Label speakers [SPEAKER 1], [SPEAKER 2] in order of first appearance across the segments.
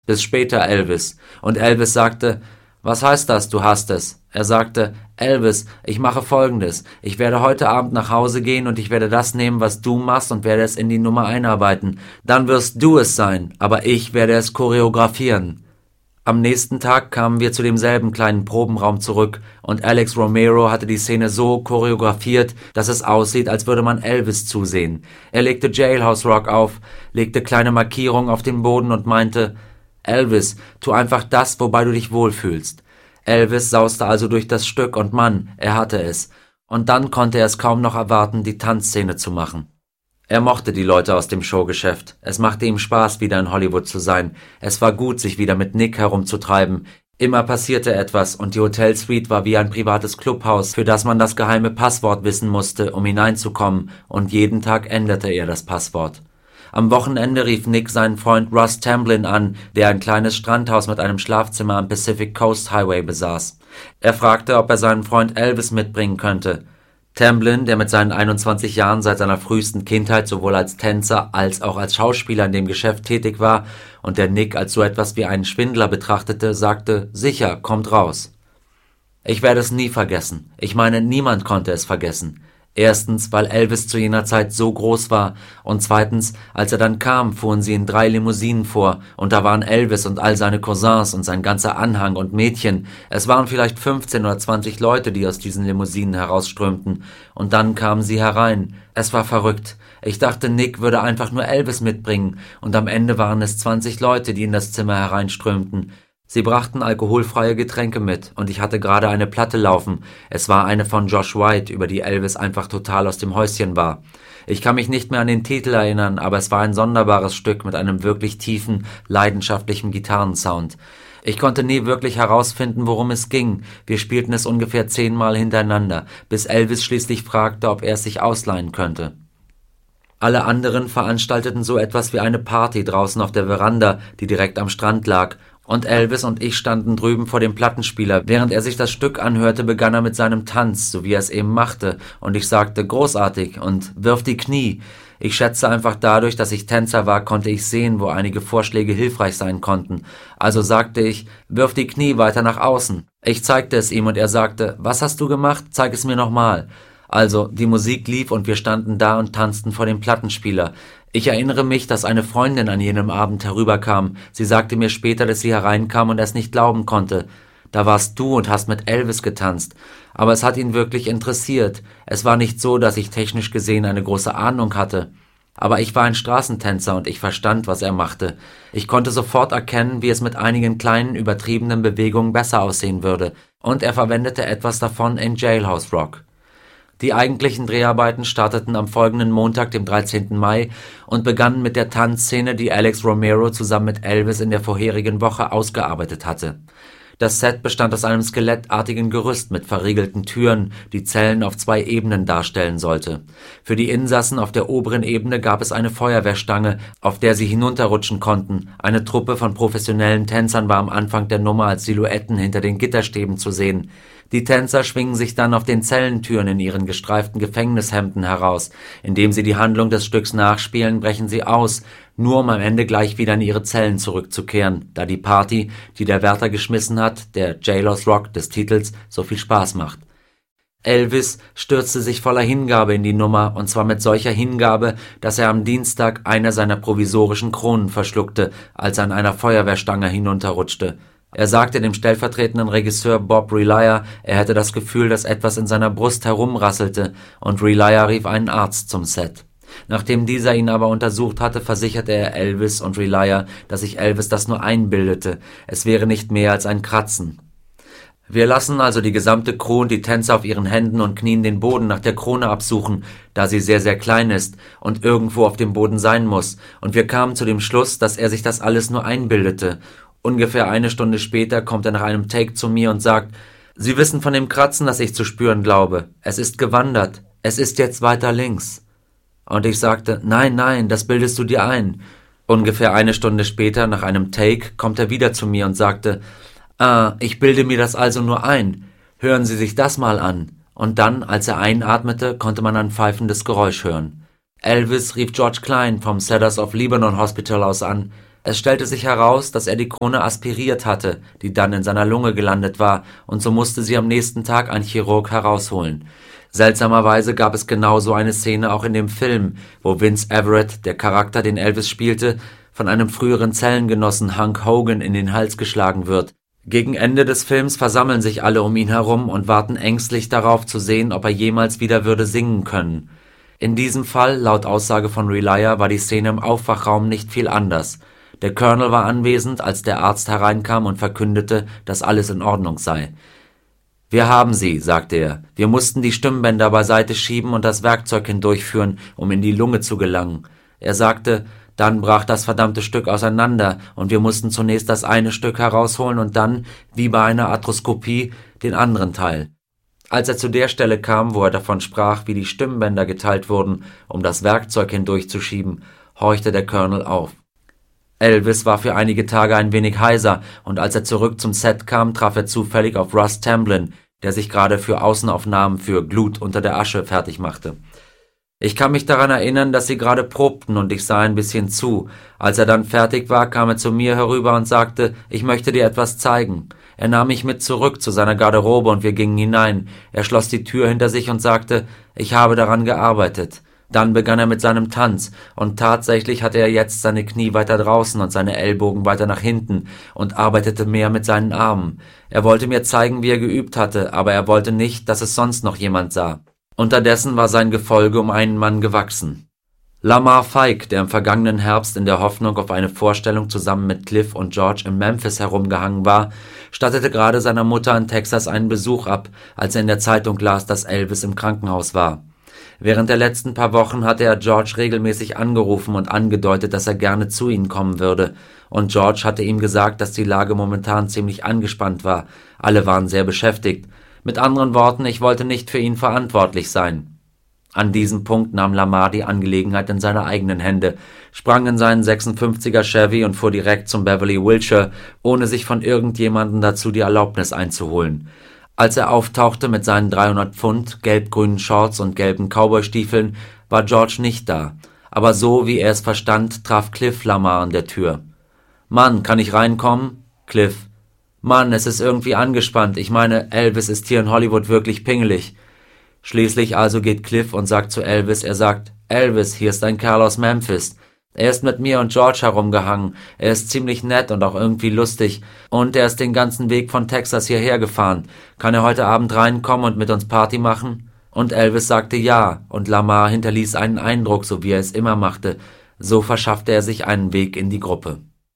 [SPEAKER 1] Bis später, Elvis. Und Elvis sagte, was heißt das, du hast es? Er sagte, Elvis, ich mache Folgendes. Ich werde heute Abend nach Hause gehen und ich werde das nehmen, was du machst und werde es in die Nummer einarbeiten. Dann wirst du es sein, aber ich werde es choreografieren. Am nächsten Tag kamen wir zu demselben kleinen Probenraum zurück und Alex Romero hatte die Szene so choreografiert, dass es aussieht, als würde man Elvis zusehen. Er legte Jailhouse Rock auf, legte kleine Markierungen auf den Boden und meinte, Elvis, tu einfach das, wobei du dich wohlfühlst. Elvis sauste also durch das Stück und Mann, er hatte es. Und dann konnte er es kaum noch erwarten, die Tanzszene zu machen. Er mochte die Leute aus dem Showgeschäft. Es machte ihm Spaß, wieder in Hollywood zu sein. Es war gut, sich wieder mit Nick herumzutreiben. Immer passierte etwas und die Hotelsuite war wie ein privates Clubhaus, für das man das geheime Passwort wissen musste, um hineinzukommen, und jeden Tag änderte er das Passwort. Am Wochenende rief Nick seinen Freund Russ Tamblyn an, der ein kleines Strandhaus mit einem Schlafzimmer am Pacific Coast Highway besaß. Er fragte, ob er seinen Freund Elvis mitbringen könnte. Tamblyn, der mit seinen 21 Jahren seit seiner frühesten Kindheit sowohl als Tänzer als auch als Schauspieler in dem Geschäft tätig war und der Nick als so etwas wie einen Schwindler betrachtete, sagte, sicher, kommt raus. Ich werde es nie vergessen. Ich meine, niemand konnte es vergessen. Erstens, weil Elvis zu jener Zeit so groß war, und zweitens, als er dann kam, fuhren sie in 3 Limousinen vor, und da waren Elvis und all seine Cousins und sein ganzer Anhang und Mädchen. Es waren vielleicht 15 oder 20 Leute, die aus diesen Limousinen herausströmten, und dann kamen sie herein. Es war verrückt. Ich dachte, Nick würde einfach nur Elvis mitbringen, und am Ende waren es 20 Leute, die in das Zimmer hereinströmten. Sie brachten alkoholfreie Getränke mit, und ich hatte gerade eine Platte laufen. Es war eine von Josh White, über die Elvis einfach total aus dem Häuschen war. Ich kann mich nicht mehr an den Titel erinnern, aber es war ein sonderbares Stück mit einem wirklich tiefen, leidenschaftlichen Gitarrensound. Ich konnte nie wirklich herausfinden, worum es ging. Wir spielten es ungefähr 10 Mal hintereinander, bis Elvis schließlich fragte, ob er es sich ausleihen könnte. Alle anderen veranstalteten so etwas wie eine Party draußen auf der Veranda, die direkt am Strand lag, und Elvis und ich standen drüben vor dem Plattenspieler. Während er sich das Stück anhörte, begann er mit seinem Tanz, so wie er es eben machte, und ich sagte, großartig, und wirf die Knie. Ich schätze einfach dadurch, dass ich Tänzer war, konnte ich sehen, wo einige Vorschläge hilfreich sein konnten. Also sagte ich, wirf die Knie weiter nach außen. Ich zeigte es ihm und er sagte, was hast du gemacht? Zeig es mir nochmal. Also, die Musik lief und wir standen da und tanzten vor dem Plattenspieler. Ich erinnere mich, dass eine Freundin an jenem Abend herüberkam. Sie sagte mir später, dass sie hereinkam und es nicht glauben konnte. Da warst du und hast mit Elvis getanzt. Aber es hat ihn wirklich interessiert. Es war nicht so, dass ich technisch gesehen eine große Ahnung hatte. Aber ich war ein Straßentänzer und ich verstand, was er machte. Ich konnte sofort erkennen, wie es mit einigen kleinen, übertriebenen Bewegungen besser aussehen würde. Und er verwendete etwas davon in Jailhouse Rock. Die eigentlichen Dreharbeiten starteten am folgenden Montag, dem 13. Mai, und begannen mit der Tanzszene, die Alex Romero zusammen mit Elvis in der vorherigen Woche ausgearbeitet hatte. Das Set bestand aus einem skelettartigen Gerüst mit verriegelten Türen, die Zellen auf 2 Ebenen darstellen sollte. Für die Insassen auf der oberen Ebene gab es eine Feuerwehrstange, auf der sie hinunterrutschen konnten. Eine Truppe von professionellen Tänzern war am Anfang der Nummer als Silhouetten hinter den Gitterstäben zu sehen. Die Tänzer schwingen sich dann auf den Zellentüren in ihren gestreiften Gefängnishemden heraus. Indem sie die Handlung des Stücks nachspielen, brechen sie aus, nur um am Ende gleich wieder in ihre Zellen zurückzukehren, da die Party, die der Wärter geschmissen hat, der Jailhouse Rock des Titels, so viel Spaß macht. Elvis stürzte sich voller Hingabe in die Nummer, und zwar mit solcher Hingabe, dass er am Dienstag eine seiner provisorischen Kronen verschluckte, als er an einer Feuerwehrstange hinunterrutschte. Er sagte dem stellvertretenden Regisseur Bob Relia, er hätte das Gefühl, dass etwas in seiner Brust herumrasselte, und Relia rief einen Arzt zum Set. Nachdem dieser ihn aber untersucht hatte, versicherte er Elvis und Relia, dass sich Elvis das nur einbildete, es wäre nicht mehr als ein Kratzen. Wir lassen also die gesamte Crew und die Tänzer auf ihren Händen und Knien den Boden nach der Krone absuchen, da sie sehr, sehr klein ist und irgendwo auf dem Boden sein muss, und wir kamen zu dem Schluss, dass er sich das alles nur einbildete. Ungefähr 1 Stunde später kommt er nach einem Take zu mir und sagt, Sie wissen von dem Kratzen, das ich zu spüren glaube. Es ist gewandert. Es ist jetzt weiter links. Und ich sagte, nein, das bildest du dir ein. Ungefähr 1 Stunde später, nach einem Take, kommt er wieder zu mir und sagte, ich bilde mir das also nur ein. Hören Sie sich das mal an. Und dann, als er einatmete, konnte man ein pfeifendes Geräusch hören. Elvis rief George Klein vom Cedars of Lebanon Hospital aus an. Es stellte sich heraus, dass er die Krone aspiriert hatte, die dann in seiner Lunge gelandet war, und so musste sie am nächsten Tag ein Chirurg herausholen. Seltsamerweise gab es genauso eine Szene auch in dem Film, wo Vince Everett, der Charakter, den Elvis spielte, von einem früheren Zellengenossen Hank Hogan in den Hals geschlagen wird. Gegen Ende des Films versammeln sich alle um ihn herum und warten ängstlich darauf zu sehen, ob er jemals wieder würde singen können. In diesem Fall, laut Aussage von Relia, war die Szene im Aufwachraum nicht viel anders. Der Colonel war anwesend, als der Arzt hereinkam und verkündete, dass alles in Ordnung sei. »Wir haben sie«, sagte er. »Wir mussten die Stimmbänder beiseite schieben und das Werkzeug hindurchführen, um in die Lunge zu gelangen.« Er sagte, dann brach das verdammte Stück auseinander und wir mussten zunächst das eine Stück herausholen und dann, wie bei einer Arthroskopie, den anderen Teil. Als er zu der Stelle kam, wo er davon sprach, wie die Stimmbänder geteilt wurden, um das Werkzeug hindurchzuschieben, horchte der Colonel auf. Elvis war für einige Tage ein wenig heiser, und als er zurück zum Set kam, traf er zufällig auf Russ Tamblyn, der sich gerade für Außenaufnahmen für Glut unter der Asche fertig machte. Ich kann mich daran erinnern, dass sie gerade probten und ich sah ein bisschen zu. Als er dann fertig war, kam er zu mir herüber und sagte, ich möchte dir etwas zeigen. Er nahm mich mit zurück zu seiner Garderobe und wir gingen hinein. Er schloss die Tür hinter sich und sagte, ich habe daran gearbeitet. Dann begann er mit seinem Tanz und tatsächlich hatte er jetzt seine Knie weiter draußen und seine Ellbogen weiter nach hinten und arbeitete mehr mit seinen Armen. Er wollte mir zeigen, wie er geübt hatte, aber er wollte nicht, dass es sonst noch jemand sah. Unterdessen war sein Gefolge um einen Mann gewachsen. Lamar Fike, der im vergangenen Herbst in der Hoffnung auf eine Vorstellung zusammen mit Cliff und George in Memphis herumgehangen war, stattete gerade seiner Mutter in Texas einen Besuch ab, als er in der Zeitung las, dass Elvis im Krankenhaus war. Während der letzten paar Wochen hatte er George regelmäßig angerufen und angedeutet, dass er gerne zu ihnen kommen würde, und George hatte ihm gesagt, dass die Lage momentan ziemlich angespannt war, alle waren sehr beschäftigt. Mit anderen Worten, ich wollte nicht für ihn verantwortlich sein. An diesem Punkt nahm Lamar die Angelegenheit in seine eigenen Hände, sprang in seinen 56er Chevy und fuhr direkt zum Beverly Wilshire, ohne sich von irgendjemandem dazu die Erlaubnis einzuholen. Als er auftauchte mit seinen 300 Pfund, gelb-grünen Shorts und gelben Cowboystiefeln, war George nicht da. Aber so, wie er es verstand, traf Cliff Lamar an der Tür. »Mann, kann ich reinkommen?« Cliff. »Mann, es ist irgendwie angespannt. Ich meine, Elvis ist hier in Hollywood wirklich pingelig.« Schließlich also geht Cliff und sagt zu Elvis, er sagt, »Elvis, hier ist ein Kerl aus Memphis. Er ist mit mir und George herumgehangen. Er ist ziemlich nett und auch irgendwie lustig. Und er ist den ganzen Weg von Texas hierher gefahren. Kann er heute Abend reinkommen und mit uns Party machen?« Und Elvis sagte ja, und Lamar hinterließ einen Eindruck, so wie er es immer machte. So verschaffte er sich einen Weg in die Gruppe.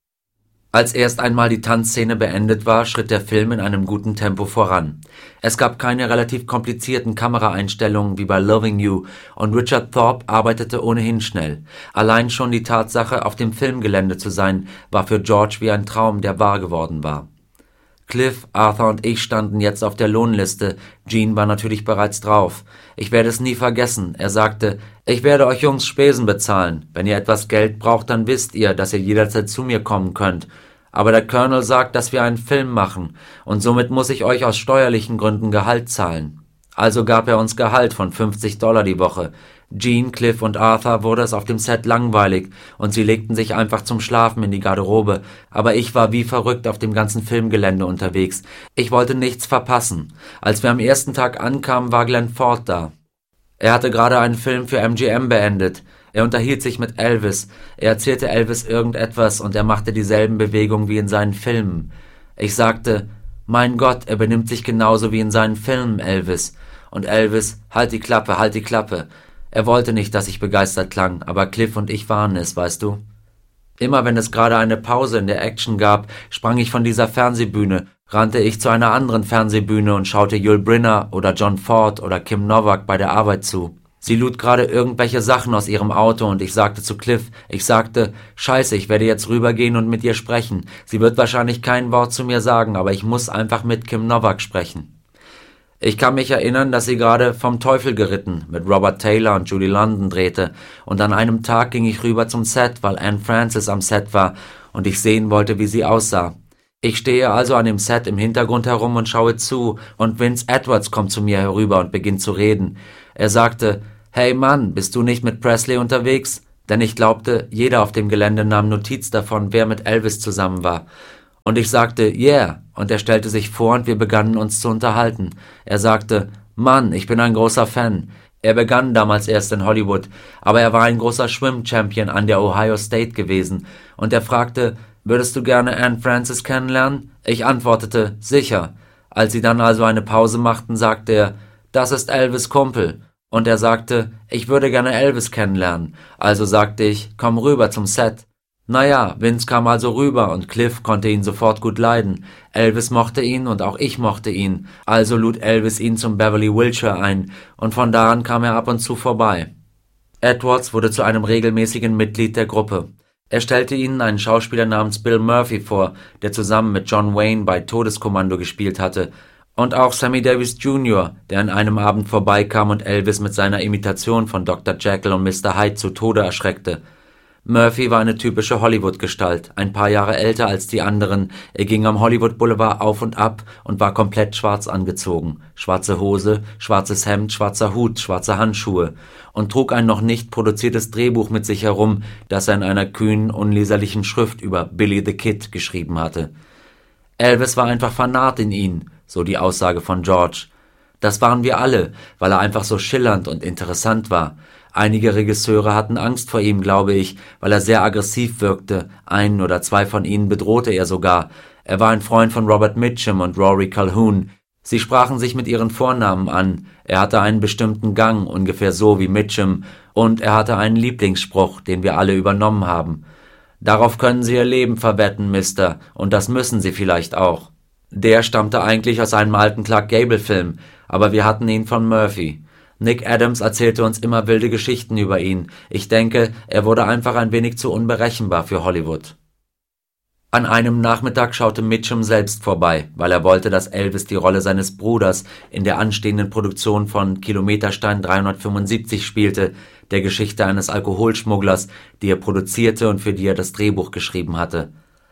[SPEAKER 1] Als erst einmal die Tanzszene beendet war, schritt der Film in einem guten Tempo voran. Es gab keine relativ komplizierten Kameraeinstellungen wie bei Loving You und Richard Thorpe arbeitete ohnehin schnell. Allein schon die Tatsache, auf dem Filmgelände zu sein, war für George wie ein Traum, der wahr geworden war. Cliff, Arthur und ich standen jetzt auf der Lohnliste. Gene war natürlich bereits drauf. Ich werde es nie vergessen. Er sagte, ich werde euch Jungs Spesen bezahlen. Wenn ihr etwas Geld braucht, dann wisst ihr, dass ihr jederzeit zu mir kommen könnt. Aber der Colonel sagt, dass wir einen Film machen und somit muss ich euch aus steuerlichen Gründen Gehalt zahlen. Also gab er uns Gehalt von $50 die Woche. Gene, Cliff und Arthur wurde es auf dem Set langweilig und sie legten sich einfach zum Schlafen in die Garderobe, aber ich war wie verrückt auf dem ganzen Filmgelände unterwegs. Ich wollte nichts verpassen. Als wir am ersten Tag ankamen, war Glenn Ford da. Er hatte gerade einen Film für MGM beendet. Er unterhielt sich mit Elvis. Er erzählte Elvis irgendetwas und er machte dieselben Bewegungen wie in seinen Filmen. Ich sagte, mein Gott, er benimmt sich genauso wie in seinen Filmen, Elvis. Und Elvis, halt die Klappe, halt die Klappe. Er wollte nicht, dass ich begeistert klang, aber Cliff und ich waren es, weißt du. Immer wenn es gerade eine Pause in der Action gab, sprang ich von dieser Fernsehbühne, rannte ich zu einer anderen Fernsehbühne und schaute Yul Brynner oder John Ford oder Kim Novak bei der Arbeit zu. Sie lud gerade irgendwelche Sachen aus ihrem Auto und ich sagte zu Cliff, Scheiße, ich werde jetzt rübergehen und mit ihr sprechen. Sie wird wahrscheinlich kein Wort zu mir sagen, aber ich muss einfach mit Kim Novak sprechen. Ich kann mich erinnern, dass sie gerade Vom Teufel geritten mit Robert Taylor und Julie London drehte und an einem Tag ging ich rüber zum Set, weil Anne Francis am Set war und ich sehen wollte, wie sie aussah. Ich stehe also an dem Set im Hintergrund herum und schaue zu und Vince Edwards kommt zu mir herüber und beginnt zu reden. Er sagte, »Hey Mann, bist du nicht mit Presley unterwegs?« Denn ich glaubte, jeder auf dem Gelände nahm Notiz davon, wer mit Elvis zusammen war. Und ich sagte, yeah, und er stellte sich vor und wir begannen uns zu unterhalten. Er sagte, Mann, ich bin ein großer Fan. Er begann damals erst in Hollywood, aber er war ein großer Schwimm-Champion an der Ohio State gewesen. Und er fragte, würdest du gerne Anne Francis kennenlernen? Ich antwortete, sicher. Als sie dann also eine Pause machten, sagte er, das ist Elvis' Kumpel. Und er sagte, ich würde gerne Elvis kennenlernen. Also sagte ich, komm rüber zum Set. Naja, Vince kam also rüber und Cliff konnte ihn sofort gut leiden. Elvis mochte ihn und auch ich mochte ihn. Also lud Elvis ihn zum Beverly Wilshire ein und von da an kam er ab und zu vorbei. Edwards wurde zu einem regelmäßigen Mitglied der Gruppe. Er stellte ihnen einen Schauspieler namens Bill Murphy vor, der zusammen mit John Wayne bei Todeskommando gespielt hatte. Und auch Sammy Davis Jr., der an einem Abend vorbeikam und Elvis mit seiner Imitation von Dr. Jekyll und Mr. Hyde zu Tode erschreckte. Murphy war eine typische Hollywood-Gestalt, ein paar Jahre älter als die anderen. Er ging am Hollywood Boulevard auf und ab und war komplett schwarz angezogen. Schwarze Hose, schwarzes Hemd, schwarzer Hut, schwarze Handschuhe. Und trug ein noch nicht produziertes Drehbuch mit sich herum, das er in einer kühnen, unleserlichen Schrift über Billy the Kid geschrieben hatte. Elvis war einfach vernarrt in ihn, so die Aussage von George. Das waren wir alle, weil er einfach so schillernd und interessant war. Einige Regisseure hatten Angst vor ihm, glaube ich, weil er sehr aggressiv wirkte. Einen oder zwei von ihnen bedrohte er sogar. Er war ein Freund von Robert Mitchum und Rory Calhoun. Sie sprachen sich mit ihren Vornamen an. Er hatte einen bestimmten Gang, ungefähr so wie Mitchum, und er hatte einen Lieblingsspruch, den wir alle übernommen haben. Darauf können Sie Ihr Leben verwetten, Mister, und das müssen Sie vielleicht auch. Der stammte eigentlich aus einem alten Clark Gable-Film, aber wir hatten ihn von Murphy. Nick Adams erzählte uns immer wilde Geschichten über ihn. Ich denke, er wurde einfach ein wenig zu unberechenbar für Hollywood. An einem Nachmittag schaute Mitchum selbst vorbei, weil er wollte, dass Elvis die Rolle seines Bruders in der anstehenden Produktion von Kilometerstein 375 spielte, der Geschichte eines Alkoholschmugglers, die er produzierte und für die er das Drehbuch geschrieben hatte.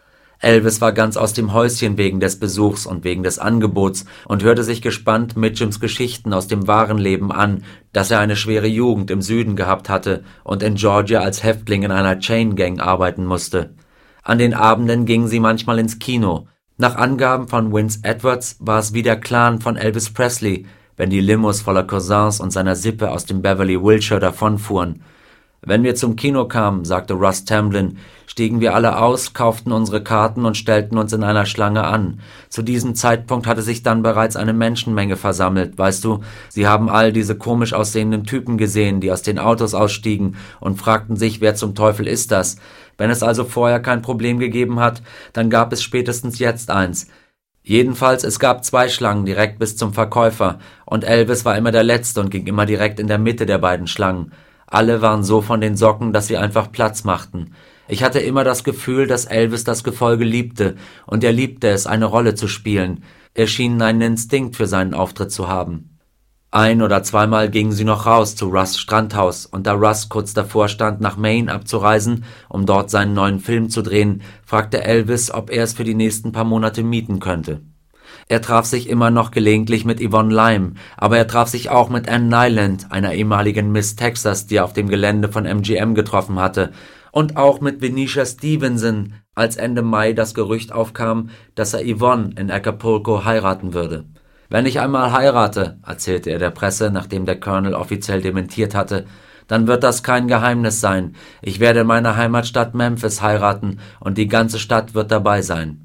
[SPEAKER 1] Elvis war ganz aus dem Häuschen wegen des Besuchs und wegen des Angebots und hörte sich gespannt Mitchums Geschichten aus dem wahren Leben an, dass er eine schwere Jugend im Süden gehabt hatte und in Georgia als Häftling in einer Chain Gang arbeiten musste. An den Abenden gingen sie manchmal ins Kino. Nach Angaben von Vince Edwards war es wie der Clan von Elvis Presley, wenn die Limos voller Cousins und seiner Sippe aus dem Beverly Wilshire davonfuhren. Wenn wir zum Kino kamen, sagte Russ Tamblyn, stiegen wir alle aus, kauften unsere Karten und stellten uns in einer Schlange an. Zu diesem Zeitpunkt hatte sich dann bereits eine Menschenmenge versammelt, weißt du, sie haben all diese komisch aussehenden Typen gesehen, die aus den Autos ausstiegen und fragten sich, wer zum Teufel ist das? Wenn es also vorher kein Problem gegeben hat, dann gab es spätestens jetzt eins. Jedenfalls, es gab 2 Schlangen direkt bis zum Verkäufer und Elvis war immer der Letzte und ging immer direkt in der Mitte der beiden Schlangen. Alle waren so von den Socken, dass sie einfach Platz machten. Ich hatte immer das Gefühl, dass Elvis das Gefolge liebte, und er liebte es, eine Rolle zu spielen. Er schien einen Instinkt für seinen Auftritt zu haben. 1- oder zweimal gingen sie noch raus zu Russ' Strandhaus, und da Russ kurz davor stand, nach Maine abzureisen, um dort seinen neuen Film zu drehen, fragte Elvis, ob er es für die nächsten paar Monate mieten könnte. Er traf sich immer noch gelegentlich mit Yvonne Lime, aber er traf sich auch mit Ann Nyland, einer ehemaligen Miss Texas, die er auf dem Gelände von MGM getroffen hatte, und auch mit Venetia Stevenson, als Ende Mai das Gerücht aufkam, dass er Yvonne in Acapulco heiraten würde. »Wenn ich einmal heirate«, erzählte er der Presse, nachdem der Colonel offiziell dementiert hatte, »dann wird das kein Geheimnis sein. Ich werde in meiner Heimatstadt Memphis heiraten und die ganze Stadt wird dabei sein.«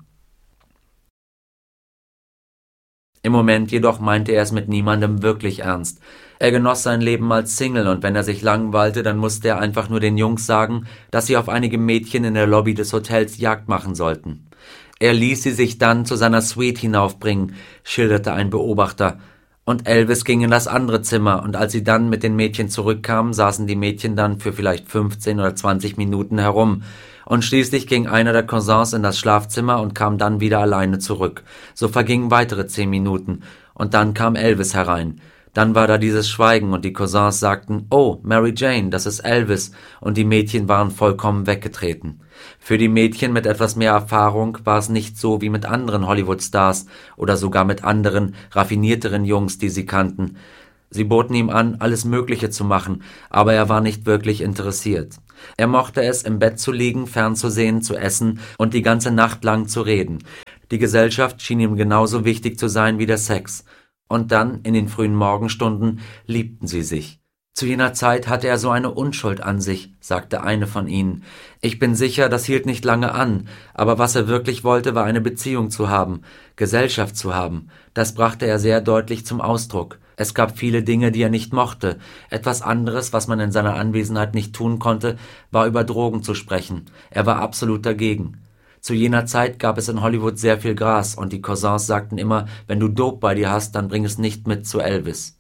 [SPEAKER 1] Im Moment jedoch meinte er es mit niemandem wirklich ernst. Er genoss sein Leben als Single und wenn er sich langweilte, dann musste er einfach nur den Jungs sagen, dass sie auf einige Mädchen in der Lobby des Hotels Jagd machen sollten. Er ließ sie sich dann zu seiner Suite hinaufbringen, schilderte ein Beobachter. Und Elvis ging in das andere Zimmer und als sie dann mit den Mädchen zurückkamen, saßen die Mädchen dann für vielleicht 15 oder 20 Minuten herum. Und schließlich ging einer der Cousins in das Schlafzimmer und kam dann wieder alleine zurück. So vergingen weitere 10 Minuten und dann kam Elvis herein. Dann war da dieses Schweigen und die Cousins sagten, »Oh, Mary Jane, das ist Elvis«, und die Mädchen waren vollkommen weggetreten. Für die Mädchen mit etwas mehr Erfahrung war es nicht so wie mit anderen Hollywood-Stars oder sogar mit anderen, raffinierteren Jungs, die sie kannten. Sie boten ihm an, alles Mögliche zu machen, aber er war nicht wirklich interessiert. Er mochte es, im Bett zu liegen, fernzusehen, zu essen und die ganze Nacht lang zu reden. Die Gesellschaft schien ihm genauso wichtig zu sein wie der Sex. Und dann, in den frühen Morgenstunden, liebten sie sich. Zu jener Zeit hatte er so eine Unschuld an sich, sagte eine von ihnen. Ich bin sicher, das hielt nicht lange an, aber was er wirklich wollte, war eine Beziehung zu haben, Gesellschaft zu haben. Das brachte er sehr deutlich zum Ausdruck. Es gab viele Dinge, die er nicht mochte. Etwas anderes, was man in seiner Anwesenheit nicht tun konnte, war über Drogen zu sprechen. Er war absolut dagegen. Zu jener Zeit gab es in Hollywood sehr viel Gras und die Cousins sagten immer, wenn du Dope bei dir hast, dann bring es nicht mit zu Elvis.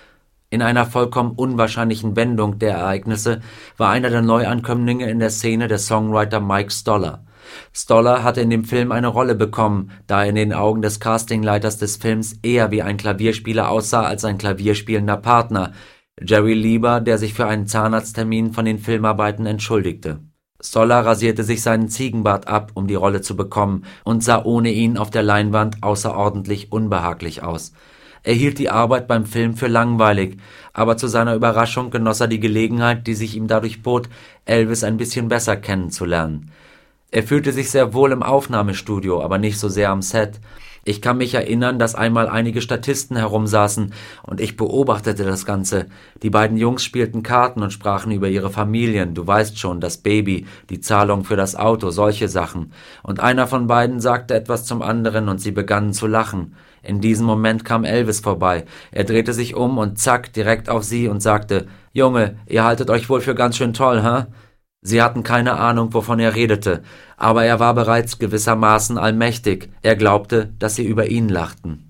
[SPEAKER 1] In einer vollkommen unwahrscheinlichen Wendung der Ereignisse war einer der Neuankömmlinge in der Szene der Songwriter Mike Stoller. Stoller hatte in dem Film eine Rolle bekommen, da er in den Augen des Castingleiters des Films eher wie ein Klavierspieler aussah als ein klavierspielender Partner, Jerry Lieber, der sich für einen Zahnarzttermin von den Filmarbeiten entschuldigte. Stoller rasierte sich seinen Ziegenbart ab, um die Rolle zu bekommen, und sah ohne ihn auf der Leinwand außerordentlich unbehaglich aus. Er hielt die Arbeit beim Film für langweilig, aber zu seiner Überraschung genoss er die Gelegenheit, die sich ihm dadurch bot, Elvis ein bisschen besser kennenzulernen. Er fühlte sich sehr wohl im Aufnahmestudio, aber nicht so sehr am Set. Ich kann mich erinnern, dass einmal einige Statisten herumsaßen und ich beobachtete das Ganze. Die beiden Jungs spielten Karten und sprachen über ihre Familien, du weißt schon, das Baby, die Zahlung für das Auto, solche Sachen. Und einer von beiden sagte etwas zum anderen und sie begannen zu lachen. In diesem Moment kam Elvis vorbei. Er drehte sich um und zack, direkt auf sie und sagte, »Junge, ihr haltet euch wohl für ganz schön toll, hä?« Sie hatten keine Ahnung, wovon er redete, aber er war bereits gewissermaßen allmächtig. Er glaubte, dass sie über ihn lachten.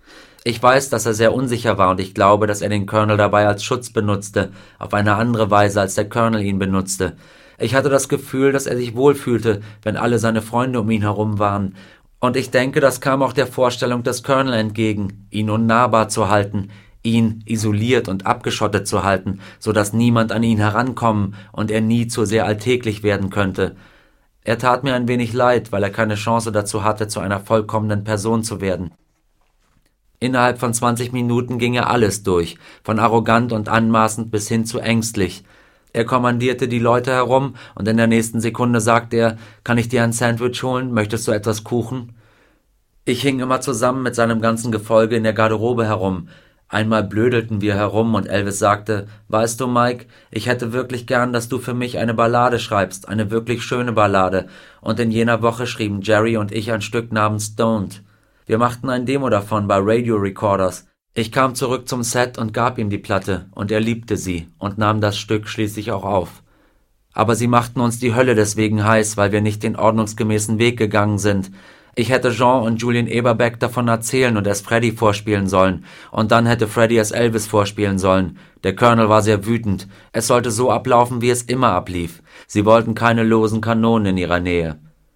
[SPEAKER 1] Ich weiß, dass er sehr unsicher war und ich glaube, dass er den Colonel dabei als Schutz benutzte, auf eine andere Weise, als der Colonel ihn benutzte. Ich hatte das Gefühl, dass er sich wohlfühlte, wenn alle seine Freunde um ihn herum waren. Und ich denke, das kam auch der Vorstellung des Colonel entgegen, ihn unnahbar zu halten, ihn isoliert und abgeschottet zu halten, so dass niemand an ihn herankommen und er nie zu sehr alltäglich werden könnte. Er tat mir ein wenig leid, weil er keine Chance dazu hatte, zu einer vollkommenen Person zu werden. Innerhalb von 20 Minuten ging er alles durch, von arrogant und anmaßend bis hin zu ängstlich. Er kommandierte die Leute herum und in der nächsten Sekunde sagte er, »Kann ich dir ein Sandwich holen? Möchtest du etwas Kuchen?« Ich hing immer zusammen mit seinem ganzen Gefolge in der Garderobe herum. Einmal blödelten wir herum und Elvis sagte, »Weißt du, Mike, ich hätte wirklich gern, dass du für mich eine Ballade schreibst, eine wirklich schöne Ballade.« Und in jener Woche schrieben Jerry und ich ein Stück namens Don't. Wir machten ein Demo davon bei Radio Recorders. Ich kam zurück zum Set und gab ihm die Platte, und er liebte sie und nahm das Stück schließlich auch auf. Aber sie machten uns die Hölle deswegen heiß, weil wir nicht den ordnungsgemäßen Weg gegangen sind. Ich hätte Jean und Julian Eberbeck davon erzählen und es Freddie vorspielen sollen, und dann hätte Freddie es Elvis vorspielen sollen. Der Colonel war sehr wütend. Es sollte so ablaufen, wie es immer ablief. Sie wollten keine losen Kanonen in ihrer Nähe.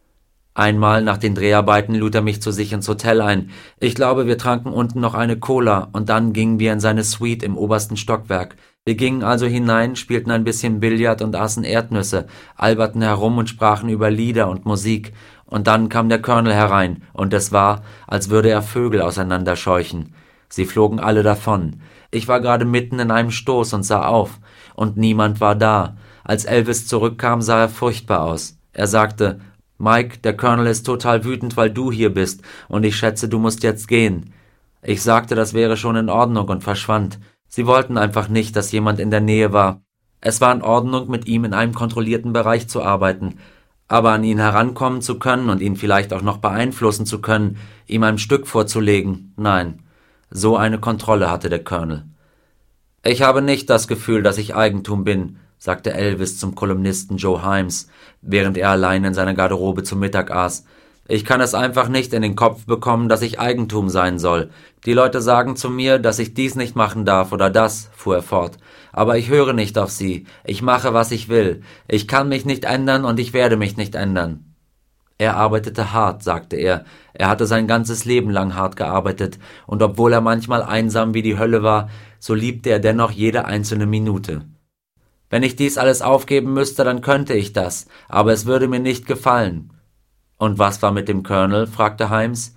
[SPEAKER 1] Einmal nach den Dreharbeiten lud er mich zu sich ins Hotel ein. Ich glaube, wir tranken unten noch eine Cola und dann gingen wir in seine Suite im obersten Stockwerk. Wir gingen also hinein, spielten ein bisschen Billard und aßen Erdnüsse, alberten herum und sprachen über Lieder und Musik. Und dann kam der Colonel herein und es war, als würde er Vögel auseinanderscheuchen. Sie flogen alle davon. Ich war gerade mitten in einem Stoß und sah auf. Und niemand war da. Als Elvis zurückkam, sah er furchtbar aus. Er sagte, »Mike, der Colonel ist total wütend, weil du hier bist, und ich schätze, du musst jetzt gehen.« Ich sagte, das wäre schon in Ordnung und verschwand. Sie wollten einfach nicht, dass jemand in der Nähe war. Es war in Ordnung, mit ihm in einem kontrollierten Bereich zu arbeiten, aber an ihn herankommen zu können und ihn vielleicht auch noch beeinflussen zu können, ihm ein Stück vorzulegen, nein, so eine Kontrolle hatte der Colonel. »Ich habe nicht das Gefühl, dass ich Eigentum bin«, sagte Elvis zum Kolumnisten Joe Hyams, während er allein in seiner Garderobe zu Mittag aß. »Ich kann es einfach nicht in den Kopf bekommen, dass ich Eigentum sein soll. Die Leute sagen zu mir, dass ich dies nicht machen darf oder das«, fuhr er fort. »Aber ich höre nicht auf sie. Ich mache, was ich will. Ich kann mich nicht ändern und ich werde mich nicht ändern.« Er arbeitete hart, sagte er. Er hatte sein ganzes Leben lang hart gearbeitet, und obwohl er manchmal einsam wie die Hölle war, so liebte er dennoch jede einzelne Minute. »Wenn ich dies alles aufgeben müsste, dann könnte ich das, aber es würde mir nicht gefallen.« »Und was war mit dem Colonel?« fragte Hyams.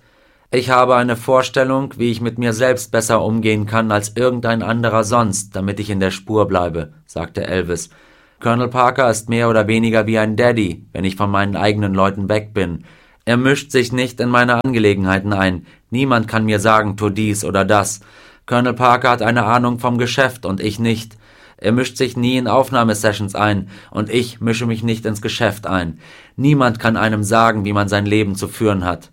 [SPEAKER 1] Ich habe eine Vorstellung, wie ich mit mir selbst besser umgehen kann als irgendein anderer sonst, damit ich in der Spur bleibe, sagte Elvis. Colonel Parker ist mehr oder weniger wie ein Daddy, wenn ich von meinen eigenen Leuten weg bin. Er mischt sich nicht in meine Angelegenheiten ein. Niemand kann mir sagen, tu dies oder das. Colonel Parker hat eine Ahnung vom Geschäft und ich nicht. Er mischt sich nie in Aufnahmesessions ein und ich mische mich nicht ins Geschäft ein. Niemand kann einem sagen, wie man sein Leben zu führen hat.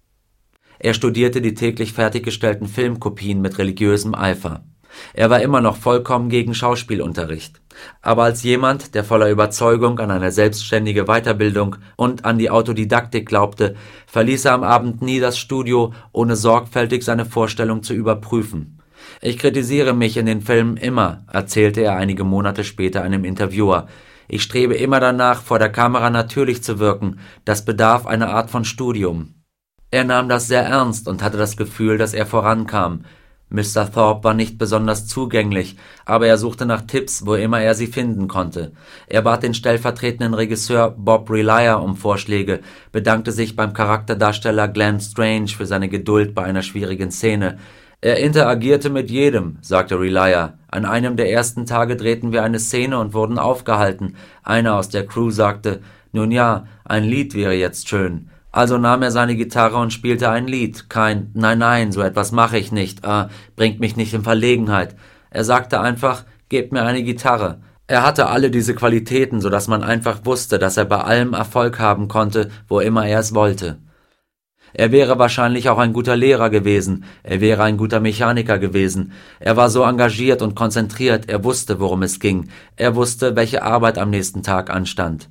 [SPEAKER 1] Er studierte die täglich fertiggestellten Filmkopien mit religiösem Eifer. Er war immer noch vollkommen gegen Schauspielunterricht. Aber als jemand, der voller Überzeugung an eine selbstständige Weiterbildung und an die Autodidaktik glaubte, verließ er am Abend nie das Studio, ohne sorgfältig seine Vorstellung zu überprüfen. Ich kritisiere mich in den Filmen immer, erzählte er einige Monate später einem Interviewer. Ich strebe immer danach, vor der Kamera natürlich zu wirken. Das bedarf einer Art von Studium. Er nahm das sehr ernst und hatte das Gefühl, dass er vorankam. Mr. Thorpe war nicht besonders zugänglich, aber er suchte nach Tipps, wo immer er sie finden konnte. Er bat den stellvertretenden Regisseur Bob Relier um Vorschläge, bedankte sich beim Charakterdarsteller Glenn Strange für seine Geduld bei einer schwierigen Szene. Er interagierte mit jedem, sagte Relier. An einem der ersten Tage drehten wir eine Szene und wurden aufgehalten. Einer aus der Crew sagte, nun ja, ein Lied wäre jetzt schön. Also nahm er seine Gitarre und spielte ein Lied. Kein Nein, so etwas mache ich nicht, bringt mich nicht in Verlegenheit. Er sagte einfach, gebt mir eine Gitarre. Er hatte alle diese Qualitäten, so dass man einfach wusste, dass er bei allem Erfolg haben konnte, wo immer er es wollte. Er wäre wahrscheinlich auch ein guter Lehrer gewesen, er wäre ein guter Mechaniker gewesen. Er war so engagiert und konzentriert, er wusste, worum es ging. Er wusste, welche Arbeit am nächsten Tag anstand.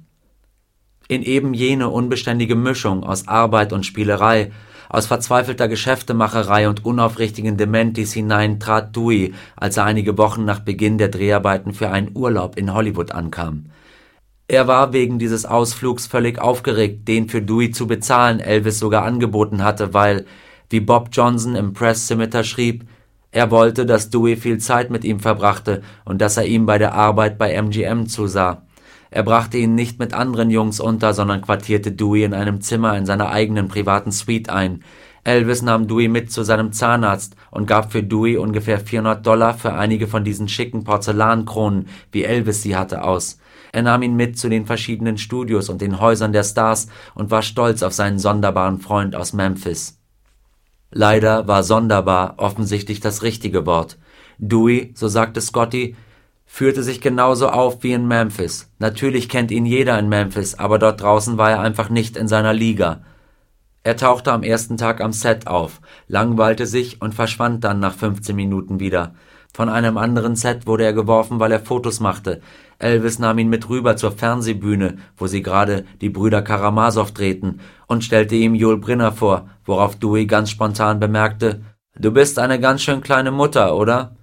[SPEAKER 1] In eben jene unbeständige Mischung aus Arbeit und Spielerei, aus verzweifelter Geschäftemacherei und unaufrichtigen Dementis hinein trat Dewey, als er einige Wochen nach Beginn der Dreharbeiten für einen Urlaub in Hollywood ankam. Er war wegen dieses Ausflugs völlig aufgeregt, den für Dewey zu bezahlen Elvis sogar angeboten hatte, weil, wie Bob Johnson im Press Scimitar schrieb, er wollte, dass Dewey viel Zeit mit ihm verbrachte und dass er ihm bei der Arbeit bei MGM zusah. Er brachte ihn nicht mit anderen Jungs unter, sondern quartierte Dewey in einem Zimmer in seiner eigenen privaten Suite ein. Elvis nahm Dewey mit zu seinem Zahnarzt und gab für Dewey ungefähr $400 für einige von diesen schicken Porzellankronen, wie Elvis sie hatte, aus. Er nahm ihn mit zu den verschiedenen Studios und den Häusern der Stars und war stolz auf seinen sonderbaren Freund aus Memphis. Leider war sonderbar offensichtlich das richtige Wort. Dewey, so sagte Scotty, führte sich genauso auf wie in Memphis. Natürlich kennt ihn jeder in Memphis, aber dort draußen war er einfach nicht in seiner Liga. Er tauchte am ersten Tag am Set auf, langweilte sich und verschwand dann nach 15 Minuten wieder. Von einem anderen Set wurde er geworfen, weil er Fotos machte. Elvis nahm ihn mit rüber zur Fernsehbühne, wo sie gerade die Brüder Karamasow drehten, und stellte ihm Yul Brynner vor, worauf Dewey ganz spontan bemerkte, »Du bist eine ganz schön kleine Mutter, oder?«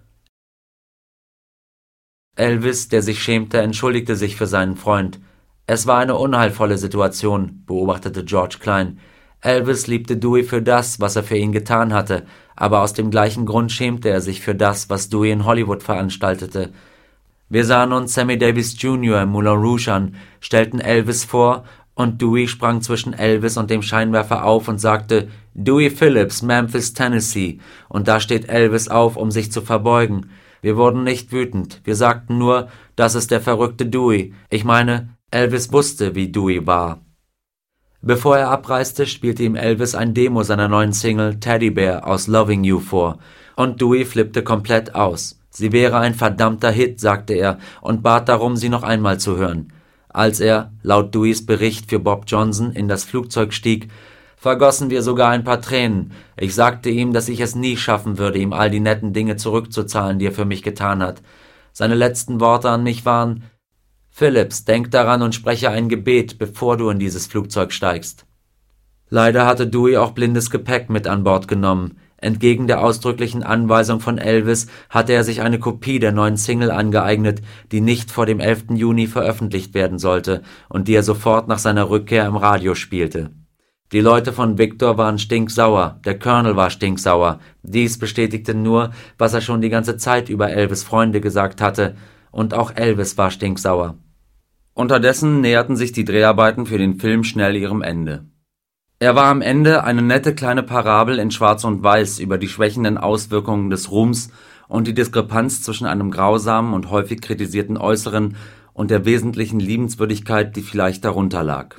[SPEAKER 1] Elvis, der sich schämte, entschuldigte sich für seinen Freund. Es war eine unheilvolle Situation, beobachtete George Klein. Elvis liebte Dewey für das, was er für ihn getan hatte, aber aus dem gleichen Grund schämte er sich für das, was Dewey in Hollywood veranstaltete. Wir sahen uns Sammy Davis Jr. im Moulin Rouge an, stellten Elvis vor, und Dewey sprang zwischen Elvis und dem Scheinwerfer auf und sagte, »Dewey Phillips, Memphis, Tennessee«, und da steht Elvis auf, um sich zu verbeugen. Wir wurden nicht wütend, wir sagten nur, das ist der verrückte Dewey. Ich meine, Elvis wusste, wie Dewey war. Bevor er abreiste, spielte ihm Elvis ein Demo seiner neuen Single Teddy Bear aus Loving You vor, und Dewey flippte komplett aus. Sie wäre ein verdammter Hit, sagte er, und bat darum, sie noch einmal zu hören. Als er, laut Deweys Bericht für Bob Johnson, in das Flugzeug stieg, vergossen wir sogar ein paar Tränen. Ich sagte ihm, dass ich es nie schaffen würde, ihm all die netten Dinge zurückzuzahlen, die er für mich getan hat. Seine letzten Worte an mich waren, »Phillips, denk daran und spreche ein Gebet, bevor du in dieses Flugzeug steigst.« Leider hatte Dewey auch blindes Gepäck mit an Bord genommen. Entgegen der ausdrücklichen Anweisung von Elvis hatte er sich eine Kopie der neuen Single angeeignet, die nicht vor dem 11. Juni veröffentlicht werden sollte und die er sofort nach seiner Rückkehr im Radio spielte. Die Leute von Victor waren stinksauer, der Colonel war stinksauer. Dies bestätigte nur, was er schon die ganze Zeit über Elvis' Freunde gesagt hatte, und auch Elvis war stinksauer. Unterdessen näherten sich die Dreharbeiten für den Film schnell ihrem Ende. Er war am Ende eine nette kleine Parabel in Schwarz und Weiß über die schwächenden Auswirkungen des Ruhms und die Diskrepanz zwischen einem grausamen und häufig kritisierten Äußeren und der wesentlichen Liebenswürdigkeit, die vielleicht darunter lag.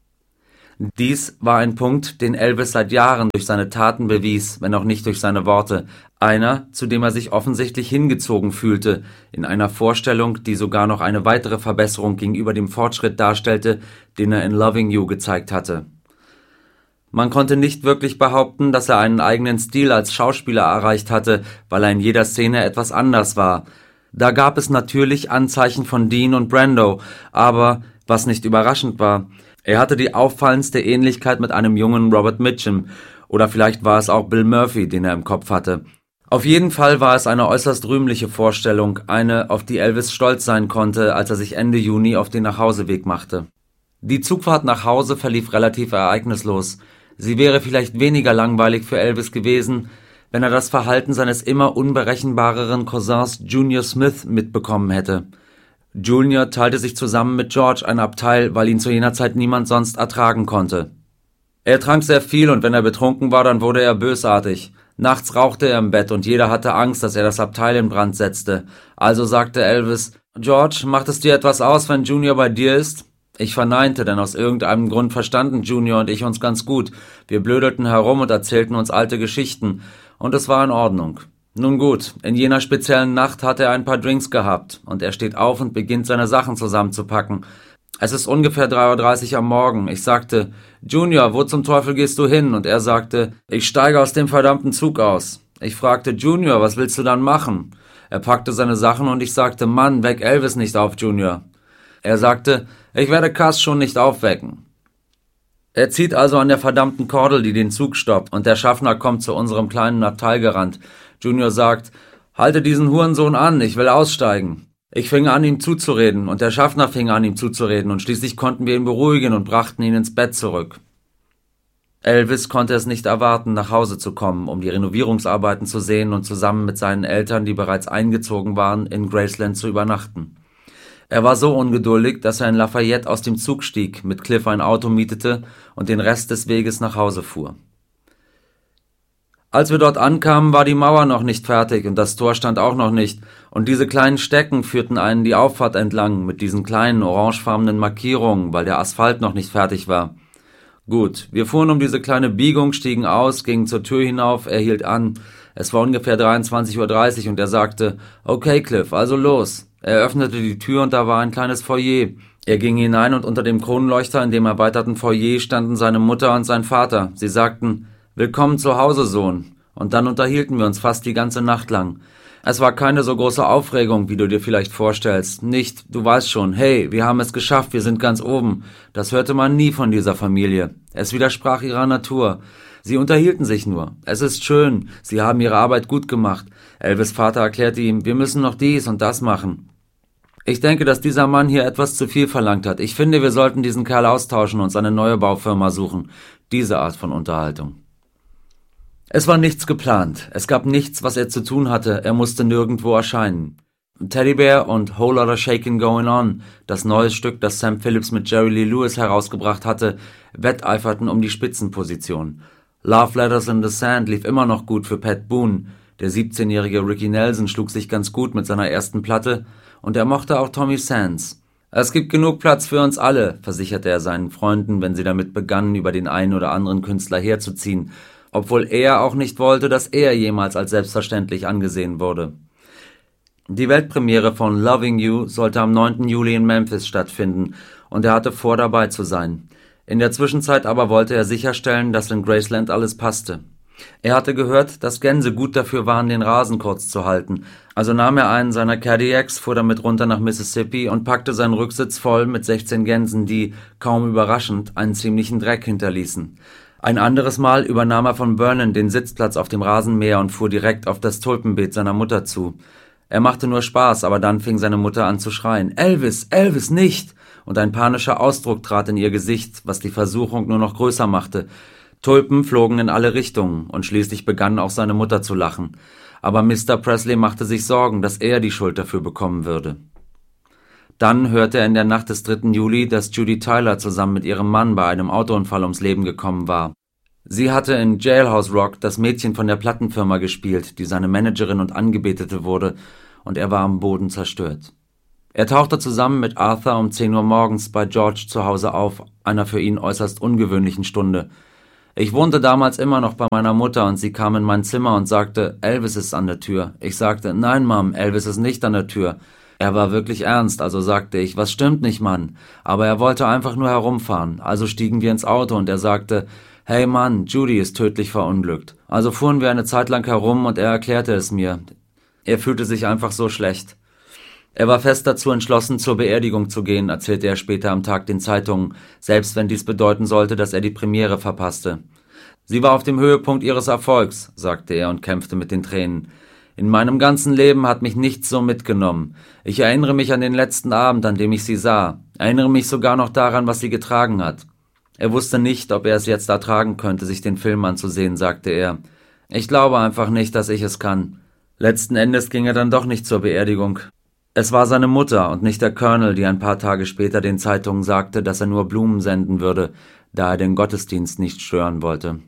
[SPEAKER 1] Dies war ein Punkt, den Elvis seit Jahren durch seine Taten bewies, wenn auch nicht durch seine Worte, einer, zu dem er sich offensichtlich hingezogen fühlte, in einer Vorstellung, die sogar noch eine weitere Verbesserung gegenüber dem Fortschritt darstellte, den er in Loving You gezeigt hatte. Man konnte nicht wirklich behaupten, dass er einen eigenen Stil als Schauspieler erreicht hatte, weil er in jeder Szene etwas anders war. Da gab es natürlich Anzeichen von Dean und Brando, aber, was nicht überraschend war, er hatte die auffallendste Ähnlichkeit mit einem jungen Robert Mitchum, oder vielleicht war es auch Bill Murphy, den er im Kopf hatte. Auf jeden Fall war es eine äußerst rühmliche Vorstellung, eine, auf die Elvis stolz sein konnte, als er sich Ende Juni auf den Nachhauseweg machte. Die Zugfahrt nach Hause verlief relativ ereignislos. Sie wäre vielleicht weniger langweilig für Elvis gewesen, wenn er das Verhalten seines immer unberechenbareren Cousins Junior Smith mitbekommen hätte. Junior teilte sich zusammen mit George ein Abteil, weil ihn zu jener Zeit niemand sonst ertragen konnte. Er trank sehr viel und wenn er betrunken war, dann wurde er bösartig. Nachts rauchte er im Bett und jeder hatte Angst, dass er das Abteil in Brand setzte. Also sagte Elvis, »George, macht es dir etwas aus, wenn Junior bei dir ist?« Ich verneinte, denn aus irgendeinem Grund verstanden Junior und ich uns ganz gut. Wir blödelten herum und erzählten uns alte Geschichten. Und es war in Ordnung. Nun gut, in jener speziellen Nacht hat er ein paar Drinks gehabt und er steht auf und beginnt seine Sachen zusammenzupacken. Es ist ungefähr 3:30 Uhr am Morgen. Ich sagte, Junior, wo zum Teufel gehst du hin? Und er sagte, ich steige aus dem verdammten Zug aus. Ich fragte, Junior, was willst du dann machen? Er packte seine Sachen und ich sagte, Mann, weck Elvis nicht auf, Junior. Er sagte, ich werde Cass schon nicht aufwecken. Er zieht also an der verdammten Kordel, die den Zug stoppt, und der Schaffner kommt zu unserem kleinen Abteil gerannt. Junior sagt, halte diesen Hurensohn an, ich will aussteigen. Ich fing an, ihm zuzureden, und der Schaffner fing an, ihm zuzureden, und schließlich konnten wir ihn beruhigen und brachten ihn ins Bett zurück. Elvis konnte es nicht erwarten, nach Hause zu kommen, um die Renovierungsarbeiten zu sehen und zusammen mit seinen Eltern, die bereits eingezogen waren, in Graceland zu übernachten. Er war so ungeduldig, dass er in Lafayette aus dem Zug stieg, mit Cliff ein Auto mietete und den Rest des Weges nach Hause fuhr. Als wir dort ankamen, war die Mauer noch nicht fertig und das Tor stand auch noch nicht, und diese kleinen Stecken führten einen die Auffahrt entlang mit diesen kleinen orangefarbenen Markierungen, weil der Asphalt noch nicht fertig war. Gut, wir fuhren um diese kleine Biegung, stiegen aus, gingen zur Tür hinauf, er hielt an. Es war ungefähr 23:30 Uhr und er sagte, okay Cliff, also los. Er öffnete die Tür und da war ein kleines Foyer. Er ging hinein und unter dem Kronleuchter in dem erweiterten Foyer standen seine Mutter und sein Vater. Sie sagten, willkommen zu Hause, Sohn. Und dann unterhielten wir uns fast die ganze Nacht lang. Es war keine so große Aufregung, wie du dir vielleicht vorstellst. Nicht, du weißt schon, hey, wir haben es geschafft, wir sind ganz oben. Das hörte man nie von dieser Familie. Es widersprach ihrer Natur. Sie unterhielten sich nur. Es ist schön, sie haben ihre Arbeit gut gemacht. Elvis' Vater erklärte ihm, wir müssen noch dies und das machen. Ich denke, dass dieser Mann hier etwas zu viel verlangt hat. Ich finde, wir sollten diesen Kerl austauschen und uns eine neue Baufirma suchen. Diese Art von Unterhaltung. Es war nichts geplant. Es gab nichts, was er zu tun hatte. Er musste nirgendwo erscheinen. Teddy Bear und Whole Lotta Shakin' Going On, das neue Stück, das Sam Phillips mit Jerry Lee Lewis herausgebracht hatte, wetteiferten um die Spitzenposition. Love Letters in the Sand lief immer noch gut für Pat Boone. Der 17-jährige Ricky Nelson schlug sich ganz gut mit seiner ersten Platte und er mochte auch Tommy Sands. Es gibt genug Platz für uns alle, versicherte er seinen Freunden, wenn sie damit begannen, über den einen oder anderen Künstler herzuziehen, obwohl er auch nicht wollte, dass er jemals als selbstverständlich angesehen wurde. Die Weltpremiere von Loving You sollte am 9. Juli in Memphis stattfinden und er hatte vor, dabei zu sein. In der Zwischenzeit aber wollte er sicherstellen, dass in Graceland alles passte. Er hatte gehört, dass Gänse gut dafür waren, den Rasen kurz zu halten, also nahm er einen seiner Cadillacs, fuhr damit runter nach Mississippi und packte seinen Rücksitz voll mit 16 Gänsen, die, kaum überraschend, einen ziemlichen Dreck hinterließen. Ein anderes Mal übernahm er von Vernon den Sitzplatz auf dem Rasenmäher und fuhr direkt auf das Tulpenbeet seiner Mutter zu. Er machte nur Spaß, aber dann fing seine Mutter an zu schreien, »Elvis, Elvis, nicht!« Und ein panischer Ausdruck trat in ihr Gesicht, was die Versuchung nur noch größer machte. Tulpen flogen in alle Richtungen und schließlich begann auch seine Mutter zu lachen. Aber Mr. Presley machte sich Sorgen, dass er die Schuld dafür bekommen würde. Dann hörte er in der Nacht des 3. Juli, dass Judy Tyler zusammen mit ihrem Mann bei einem Autounfall ums Leben gekommen war. Sie hatte in Jailhouse Rock das Mädchen von der Plattenfirma gespielt, die seine Managerin und Angebetete wurde, und er war am Boden zerstört. Er tauchte zusammen mit Arthur um 10 Uhr morgens bei George zu Hause auf, einer für ihn äußerst ungewöhnlichen Stunde. Ich wohnte damals immer noch bei meiner Mutter und sie kam in mein Zimmer und sagte, Elvis ist an der Tür. Ich sagte, nein, Mom, Elvis ist nicht an der Tür. Er war wirklich ernst, also sagte ich, was stimmt nicht, Mann? Aber er wollte einfach nur herumfahren. Also stiegen wir ins Auto und er sagte, hey Mann, Judy ist tödlich verunglückt. Also fuhren wir eine Zeit lang herum und er erklärte es mir. Er fühlte sich einfach so schlecht. Er war fest dazu entschlossen, zur Beerdigung zu gehen, erzählte er später am Tag den Zeitungen, selbst wenn dies bedeuten sollte, dass er die Premiere verpasste. Sie war auf dem Höhepunkt ihres Erfolgs, sagte er und kämpfte mit den Tränen. In meinem ganzen Leben hat mich nichts so mitgenommen. Ich erinnere mich an den letzten Abend, an dem ich sie sah. Erinnere mich sogar noch daran, was sie getragen hat. Er wusste nicht, ob er es jetzt ertragen könnte, sich den Film anzusehen, sagte er. Ich glaube einfach nicht, dass ich es kann. Letzten Endes ging er dann doch nicht zur Beerdigung. Es war seine Mutter und nicht der Colonel, die ein paar Tage später den Zeitungen sagte, dass er nur Blumen senden würde, da er den Gottesdienst nicht stören wollte.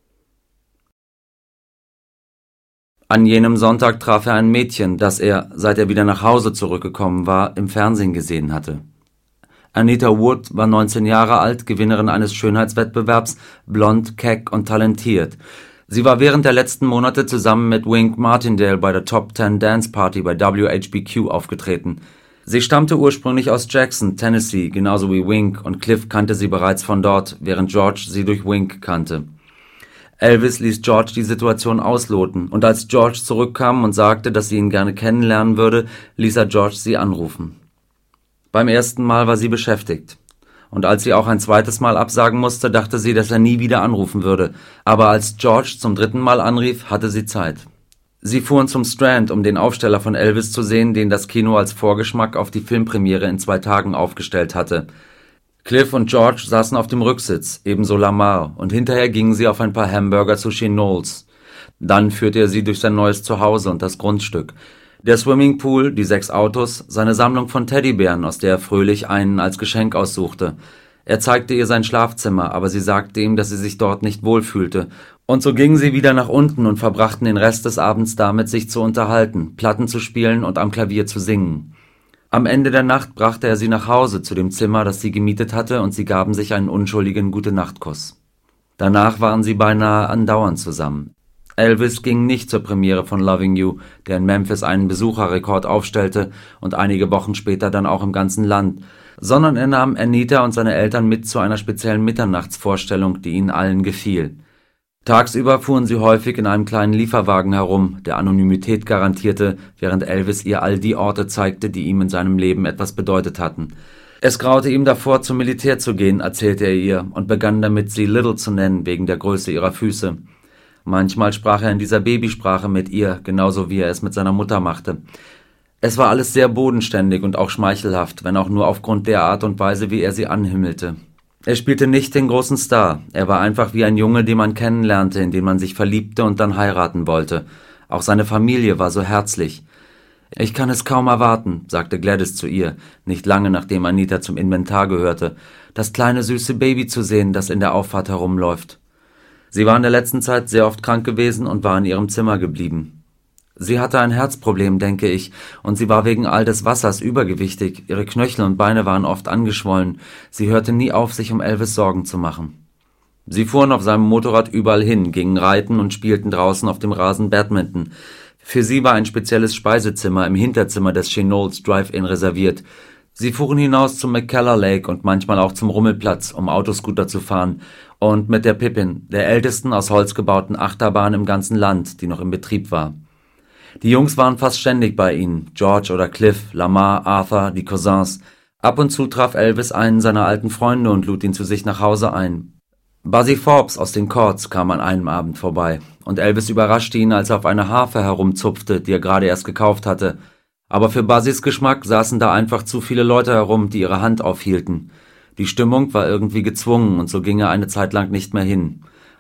[SPEAKER 1] An jenem Sonntag traf er ein Mädchen, das er, seit er wieder nach Hause zurückgekommen war, im Fernsehen gesehen hatte. Anita Wood war 19 Jahre alt, Gewinnerin eines Schönheitswettbewerbs, blond, keck und talentiert. Sie war während der letzten Monate zusammen mit Wink Martindale bei der Top 10 Dance Party bei WHBQ aufgetreten. Sie stammte ursprünglich aus Jackson, Tennessee, genauso wie Wink, und Cliff kannte sie bereits von dort, während George sie durch Wink kannte. Elvis ließ George die Situation ausloten, und als George zurückkam und sagte, dass sie ihn gerne kennenlernen würde, ließ er George sie anrufen. Beim ersten Mal war sie beschäftigt. Und als sie auch ein zweites Mal absagen musste, dachte sie, dass er nie wieder anrufen würde. Aber als George zum 3. Mal anrief, hatte sie Zeit. Sie fuhren zum Strand, um den Aufsteller von Elvis zu sehen, den das Kino als Vorgeschmack auf die Filmpremiere in 2 Tagen aufgestellt hatte. Cliff und George saßen auf dem Rücksitz, ebenso Lamar, und hinterher gingen sie auf ein paar Hamburger zu Chez Knowles. Dann führte er sie durch sein neues Zuhause und das Grundstück. Der Swimmingpool, die 6 Autos, seine Sammlung von Teddybären, aus der er fröhlich einen als Geschenk aussuchte. Er zeigte ihr sein Schlafzimmer, aber sie sagte ihm, dass sie sich dort nicht wohlfühlte. Und so gingen sie wieder nach unten und verbrachten den Rest des Abends damit, sich zu unterhalten, Platten zu spielen und am Klavier zu singen. Am Ende der Nacht brachte er sie nach Hause zu dem Zimmer, das sie gemietet hatte, und sie gaben sich einen unschuldigen Gute-Nacht-Kuss. Danach waren sie beinahe andauernd zusammen. Elvis ging nicht zur Premiere von Loving You, der in Memphis einen Besucherrekord aufstellte und einige Wochen später dann auch im ganzen Land, sondern er nahm Anita und seine Eltern mit zu einer speziellen Mitternachtsvorstellung, die ihnen allen gefiel. Tagsüber fuhren sie häufig in einem kleinen Lieferwagen herum, der Anonymität garantierte, während Elvis ihr all die Orte zeigte, die ihm in seinem Leben etwas bedeutet hatten. Es graute ihm davor, zum Militär zu gehen, erzählte er ihr, und begann damit, sie Little zu nennen, wegen der Größe ihrer Füße. Manchmal sprach er in dieser Babysprache mit ihr, genauso wie er es mit seiner Mutter machte. Es war alles sehr bodenständig und auch schmeichelhaft, wenn auch nur aufgrund der Art und Weise, wie er sie anhimmelte. Er spielte nicht den großen Star, er war einfach wie ein Junge, den man kennenlernte, in den man sich verliebte und dann heiraten wollte. Auch seine Familie war so herzlich. »Ich kann es kaum erwarten«, sagte Gladys zu ihr, nicht lange nachdem Anita zum Inventar gehörte, »das kleine süße Baby zu sehen, das in der Auffahrt herumläuft.« Sie war in der letzten Zeit sehr oft krank gewesen und war in ihrem Zimmer geblieben. Sie hatte ein Herzproblem, denke ich, und sie war wegen all des Wassers übergewichtig, ihre Knöchel und Beine waren oft angeschwollen, sie hörte nie auf, sich um Elvis Sorgen zu machen. Sie fuhren auf seinem Motorrad überall hin, gingen reiten und spielten draußen auf dem Rasen Badminton. Für sie war ein spezielles Speisezimmer im Hinterzimmer des Chez Knowles Drive-In reserviert. Sie fuhren hinaus zum McKellar Lake und manchmal auch zum Rummelplatz, um Autoscooter zu fahren, und mit der Pippin, der ältesten aus Holz gebauten Achterbahn im ganzen Land, die noch in Betrieb war. Die Jungs waren fast ständig bei ihnen, George oder Cliff, Lamar, Arthur, die Cousins. Ab und zu traf Elvis einen seiner alten Freunde und lud ihn zu sich nach Hause ein. Buzzy Forbes aus den Chords kam an einem Abend vorbei, und Elvis überraschte ihn, als er auf eine Harfe herumzupfte, die er gerade erst gekauft hatte. Aber für Buzzys Geschmack saßen da einfach zu viele Leute herum, die ihre Hand aufhielten. Die Stimmung war irgendwie gezwungen, und so ging er eine Zeit lang nicht mehr hin.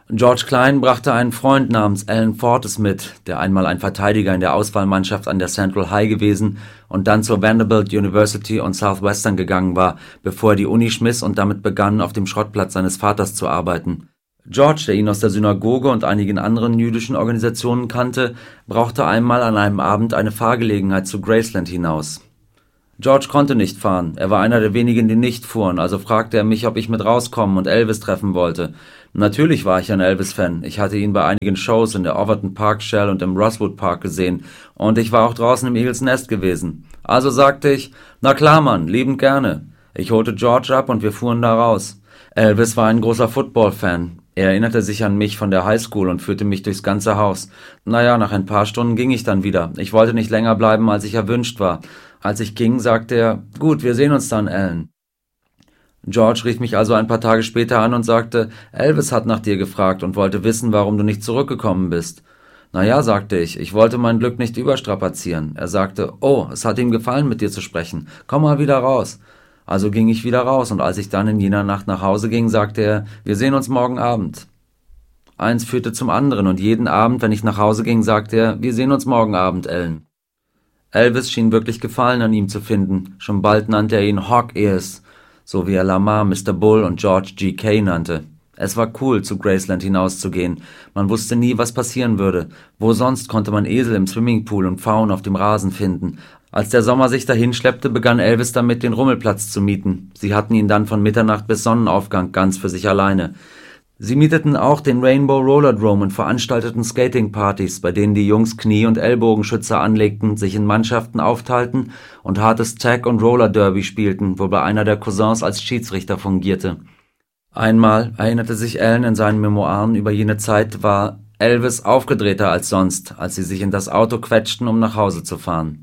[SPEAKER 1] George Klein brachte einen Freund namens Alan Fortes mit, der einmal ein Verteidiger in der Auswahlmannschaft an der Central High gewesen und dann zur Vanderbilt University und Southwestern gegangen war, bevor er die Uni schmiss und damit begann, auf dem Schrottplatz seines Vaters zu arbeiten. George, der ihn aus der Synagoge und einigen anderen jüdischen Organisationen kannte, brauchte einmal an einem Abend eine Fahrgelegenheit zu Graceland hinaus. George konnte nicht fahren, er war einer der wenigen, die nicht fuhren, also fragte er mich, ob ich mit rauskommen und Elvis treffen wollte. Natürlich war ich ein Elvis-Fan, ich hatte ihn bei einigen Shows in der Overton Park Shell und im Rosewood Park gesehen und ich war auch draußen im Eagles Nest gewesen. Also sagte ich, na klar Mann, liebend gerne. Ich holte George ab und wir fuhren da raus. Elvis war ein großer Football-Fan. Er erinnerte sich an mich von der Highschool und führte mich durchs ganze Haus. Naja, nach ein paar Stunden ging ich dann wieder. Ich wollte nicht länger bleiben, als ich erwünscht war. Als ich ging, sagte er, gut, wir sehen uns dann, Alan. George rief mich also ein paar Tage später an und sagte, Elvis hat nach dir gefragt und wollte wissen, warum du nicht zurückgekommen bist. Naja, sagte ich wollte mein Glück nicht überstrapazieren. Er sagte, oh, es hat ihm gefallen, mit dir zu sprechen. Komm mal wieder raus. Also ging ich wieder raus und als ich dann in jener Nacht nach Hause ging, sagte er, wir sehen uns morgen Abend. Eins führte zum anderen und jeden Abend, wenn ich nach Hause ging, sagte er, wir sehen uns morgen Abend, Alan. Elvis schien wirklich Gefallen an ihm zu finden. Schon bald nannte er ihn Hawk Ears, so wie er Lamar, Mr. Bull und George G.K. nannte. Es war cool, zu Graceland hinauszugehen. Man wusste nie, was passieren würde. Wo sonst konnte man Esel im Swimmingpool und Pfauen auf dem Rasen finden. Als der Sommer sich dahin schleppte, begann Elvis damit, den Rummelplatz zu mieten. Sie hatten ihn dann von Mitternacht bis Sonnenaufgang ganz für sich alleine. Sie mieteten auch den Rainbow Rollerdrome und veranstalteten Skatingpartys, bei denen die Jungs Knie- und Ellbogenschützer anlegten, sich in Mannschaften aufteilten und hartes Tag- und Roller-Derby spielten, wobei einer der Cousins als Schiedsrichter fungierte. Einmal, erinnerte sich Alan in seinen Memoiren über jene Zeit, war Elvis aufgedrehter als sonst, als sie sich in das Auto quetschten, um nach Hause zu fahren.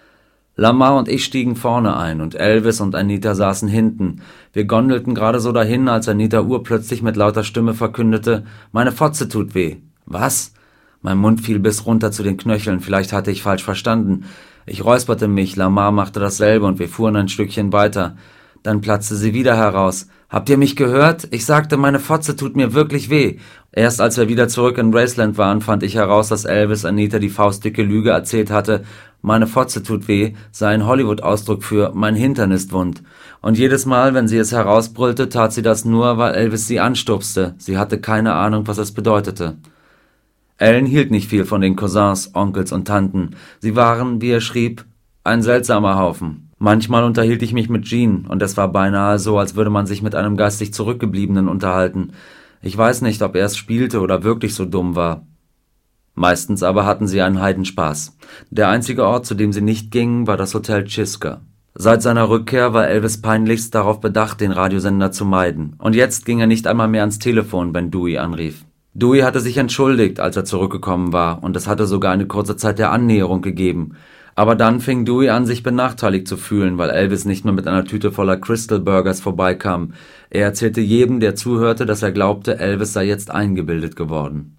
[SPEAKER 1] Lamar und ich stiegen vorne ein und Elvis und Anita saßen hinten. Wir gondelten gerade so dahin, als Anita urplötzlich mit lauter Stimme verkündete, meine Fotze tut weh. Was? Mein Mund fiel bis runter zu den Knöcheln, vielleicht hatte ich falsch verstanden. Ich räusperte mich, Lamar machte dasselbe und wir fuhren ein Stückchen weiter. Dann platzte sie wieder heraus. Habt ihr mich gehört? Ich sagte, meine Fotze tut mir wirklich weh. Erst als wir wieder zurück in Graceland waren, fand ich heraus, dass Elvis Anita die faustdicke Lüge erzählt hatte, meine Fotze tut weh, sei ein Hollywood-Ausdruck für mein Hintern ist wund. Und jedes Mal, wenn sie es herausbrüllte, tat sie das nur, weil Elvis sie anstupste. Sie hatte keine Ahnung, was es bedeutete. Alan hielt nicht viel von den Cousins, Onkels und Tanten. Sie waren, wie er schrieb, ein seltsamer Haufen. Manchmal unterhielt ich mich mit Jean, und es war beinahe so, als würde man sich mit einem geistig Zurückgebliebenen unterhalten. Ich weiß nicht, ob er es spielte oder wirklich so dumm war. Meistens aber hatten sie einen Heidenspaß. Der einzige Ort, zu dem sie nicht gingen, war das Hotel Chiska. Seit seiner Rückkehr war Elvis peinlichst darauf bedacht, den Radiosender zu meiden. Und jetzt ging er nicht einmal mehr ans Telefon, wenn Dewey anrief. Dewey hatte sich entschuldigt, als er zurückgekommen war, und es hatte sogar eine kurze Zeit der Annäherung gegeben. Aber dann fing Dewey an, sich benachteiligt zu fühlen, weil Elvis nicht nur mit einer Tüte voller Crystal Burgers vorbeikam. Er erzählte jedem, der zuhörte, dass er glaubte, Elvis sei jetzt eingebildet geworden.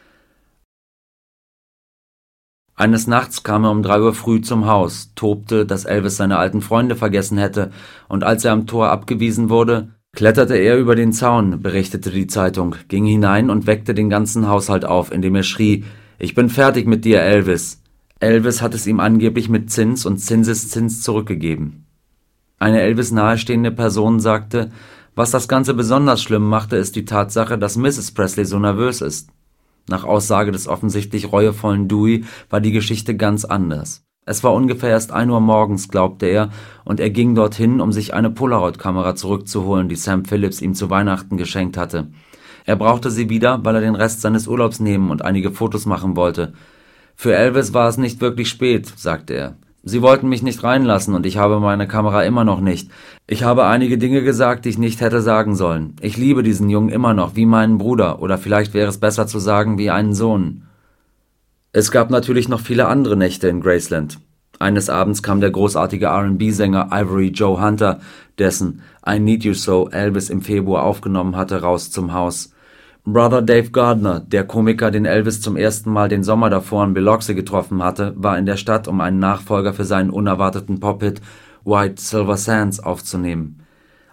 [SPEAKER 1] Eines Nachts kam er um 3 Uhr früh zum Haus, tobte, dass Elvis seine alten Freunde vergessen hätte, und als er am Tor abgewiesen wurde, kletterte er über den Zaun, berichtete die Zeitung, ging hinein und weckte den ganzen Haushalt auf, indem er schrie, »Ich bin fertig mit dir, Elvis!« Elvis hat es ihm angeblich mit Zins und Zinseszins zurückgegeben. Eine Elvis nahestehende Person sagte, was das Ganze besonders schlimm machte, ist die Tatsache, dass Mrs. Presley so nervös ist. Nach Aussage des offensichtlich reuevollen Dewey war die Geschichte ganz anders. Es war ungefähr erst 1 Uhr morgens, glaubte er, und er ging dorthin, um sich eine Polaroid-Kamera zurückzuholen, die Sam Phillips ihm zu Weihnachten geschenkt hatte. Er brauchte sie wieder, weil er den Rest seines Urlaubs nehmen und einige Fotos machen wollte. Für Elvis war es nicht wirklich spät, sagte er. Sie wollten mich nicht reinlassen und ich habe meine Kamera immer noch nicht. Ich habe einige Dinge gesagt, die ich nicht hätte sagen sollen. Ich liebe diesen Jungen immer noch, wie meinen Bruder, oder vielleicht wäre es besser zu sagen, wie einen Sohn. Es gab natürlich noch viele andere Nächte in Graceland. Eines Abends kam der großartige R&B-Sänger Ivory Joe Hunter, dessen I Need You So Elvis im Februar aufgenommen hatte, raus zum Haus. Brother Dave Gardner, der Komiker, den Elvis zum ersten Mal den Sommer davor in Biloxi getroffen hatte, war in der Stadt, um einen Nachfolger für seinen unerwarteten Pop-Hit White Silver Sands aufzunehmen.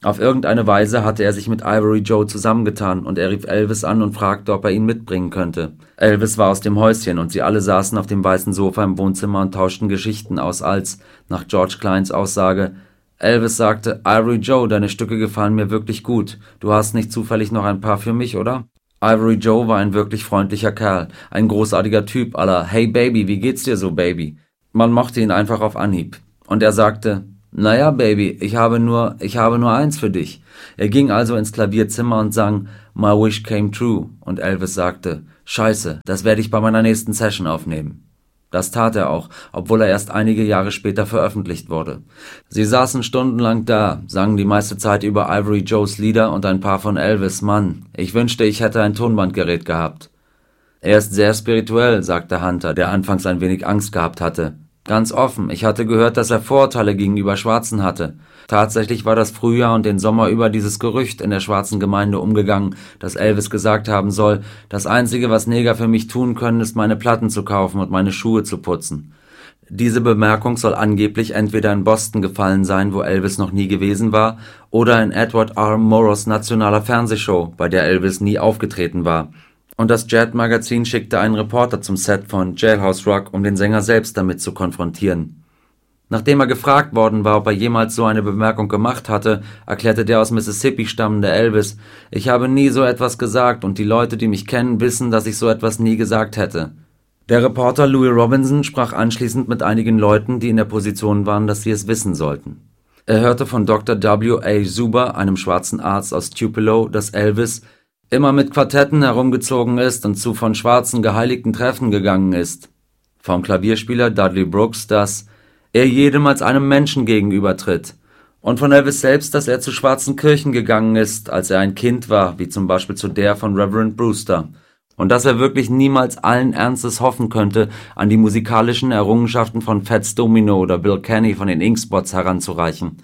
[SPEAKER 1] Auf irgendeine Weise hatte er sich mit Ivory Joe zusammengetan und er rief Elvis an und fragte, ob er ihn mitbringen könnte. Elvis war aus dem Häuschen und sie alle saßen auf dem weißen Sofa im Wohnzimmer und tauschten Geschichten aus als, nach George Kleins Aussage, Elvis sagte, Ivory Joe, deine Stücke gefallen mir wirklich gut. Du hast nicht zufällig noch ein paar für mich, oder? Ivory Joe war ein wirklich freundlicher Kerl, ein großartiger Typ à la Hey Baby, wie geht's dir so, Baby? Man mochte ihn einfach auf Anhieb. Und er sagte, naja, Baby, ich habe nur eins für dich. Er ging also ins Klavierzimmer und sang My Wish Came True und Elvis sagte, Scheiße, das werde ich bei meiner nächsten Session aufnehmen. Das tat er auch, obwohl er erst einige Jahre später veröffentlicht wurde. Sie saßen stundenlang da, sangen die meiste Zeit über Ivory Joes Lieder und ein paar von Elvis. Mann, ich wünschte, ich hätte ein Tonbandgerät gehabt. Er ist sehr spirituell, sagte Hunter, der anfangs ein wenig Angst gehabt hatte. Ganz offen, ich hatte gehört, dass er Vorurteile gegenüber Schwarzen hatte. Tatsächlich war das Frühjahr und den Sommer über dieses Gerücht in der schwarzen Gemeinde umgegangen, dass Elvis gesagt haben soll, das Einzige, was Neger für mich tun können, ist meine Platten zu kaufen und meine Schuhe zu putzen. Diese Bemerkung soll angeblich entweder in Boston gefallen sein, wo Elvis noch nie gewesen war, oder in Edward R. Murrows nationaler Fernsehshow, bei der Elvis nie aufgetreten war. Und das Jet-Magazin schickte einen Reporter zum Set von Jailhouse Rock, um den Sänger selbst damit zu konfrontieren. Nachdem er gefragt worden war, ob er jemals so eine Bemerkung gemacht hatte, erklärte der aus Mississippi stammende Elvis, ich habe nie so etwas gesagt und die Leute, die mich kennen, wissen, dass ich so etwas nie gesagt hätte. Der Reporter Louis Robinson sprach anschließend mit einigen Leuten, die in der Position waren, dass sie es wissen sollten. Er hörte von Dr. W. A. Zuber, einem schwarzen Arzt aus Tupelo, dass Elvis immer mit Quartetten herumgezogen ist und zu von Schwarzen geheiligten Treffen gegangen ist. Vom Klavierspieler Dudley Brooks, dass er jedem als einem Menschen gegenübertritt. Und von Elvis selbst, dass er zu schwarzen Kirchen gegangen ist, als er ein Kind war, wie zum Beispiel zu der von Reverend Brewster. Und dass er wirklich niemals allen Ernstes hoffen könnte, an die musikalischen Errungenschaften von Fats Domino oder Bill Kenny von den Ink-Spots heranzureichen.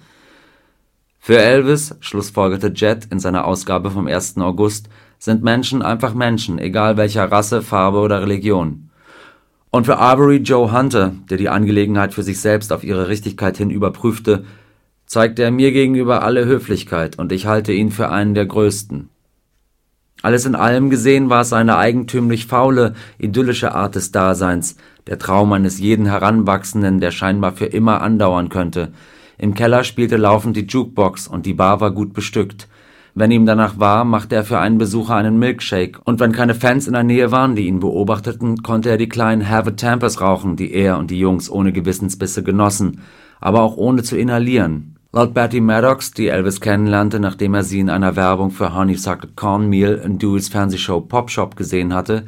[SPEAKER 1] Für Elvis, schlussfolgerte Jet in seiner Ausgabe vom 1. August, sind Menschen einfach Menschen, egal welcher Rasse, Farbe oder Religion. Und für Ivory Joe Hunter, der die Angelegenheit für sich selbst auf ihre Richtigkeit hin überprüfte, zeigte er mir gegenüber alle Höflichkeit und ich halte ihn für einen der Größten. Alles in allem gesehen war es eine eigentümlich faule, idyllische Art des Daseins, der Traum eines jeden Heranwachsenden, der scheinbar für immer andauern könnte. Im Keller spielte laufend die Jukebox und die Bar war gut bestückt. Wenn ihm danach war, machte er für einen Besucher einen Milkshake und wenn keine Fans in der Nähe waren, die ihn beobachteten, konnte er die kleinen Have a Tampers rauchen, die er und die Jungs ohne Gewissensbisse genossen, aber auch ohne zu inhalieren. Laut Betty Maddox, die Elvis kennenlernte, nachdem er sie in einer Werbung für Honeysuckle Cornmeal in Deweys Fernsehshow Pop Shop gesehen hatte,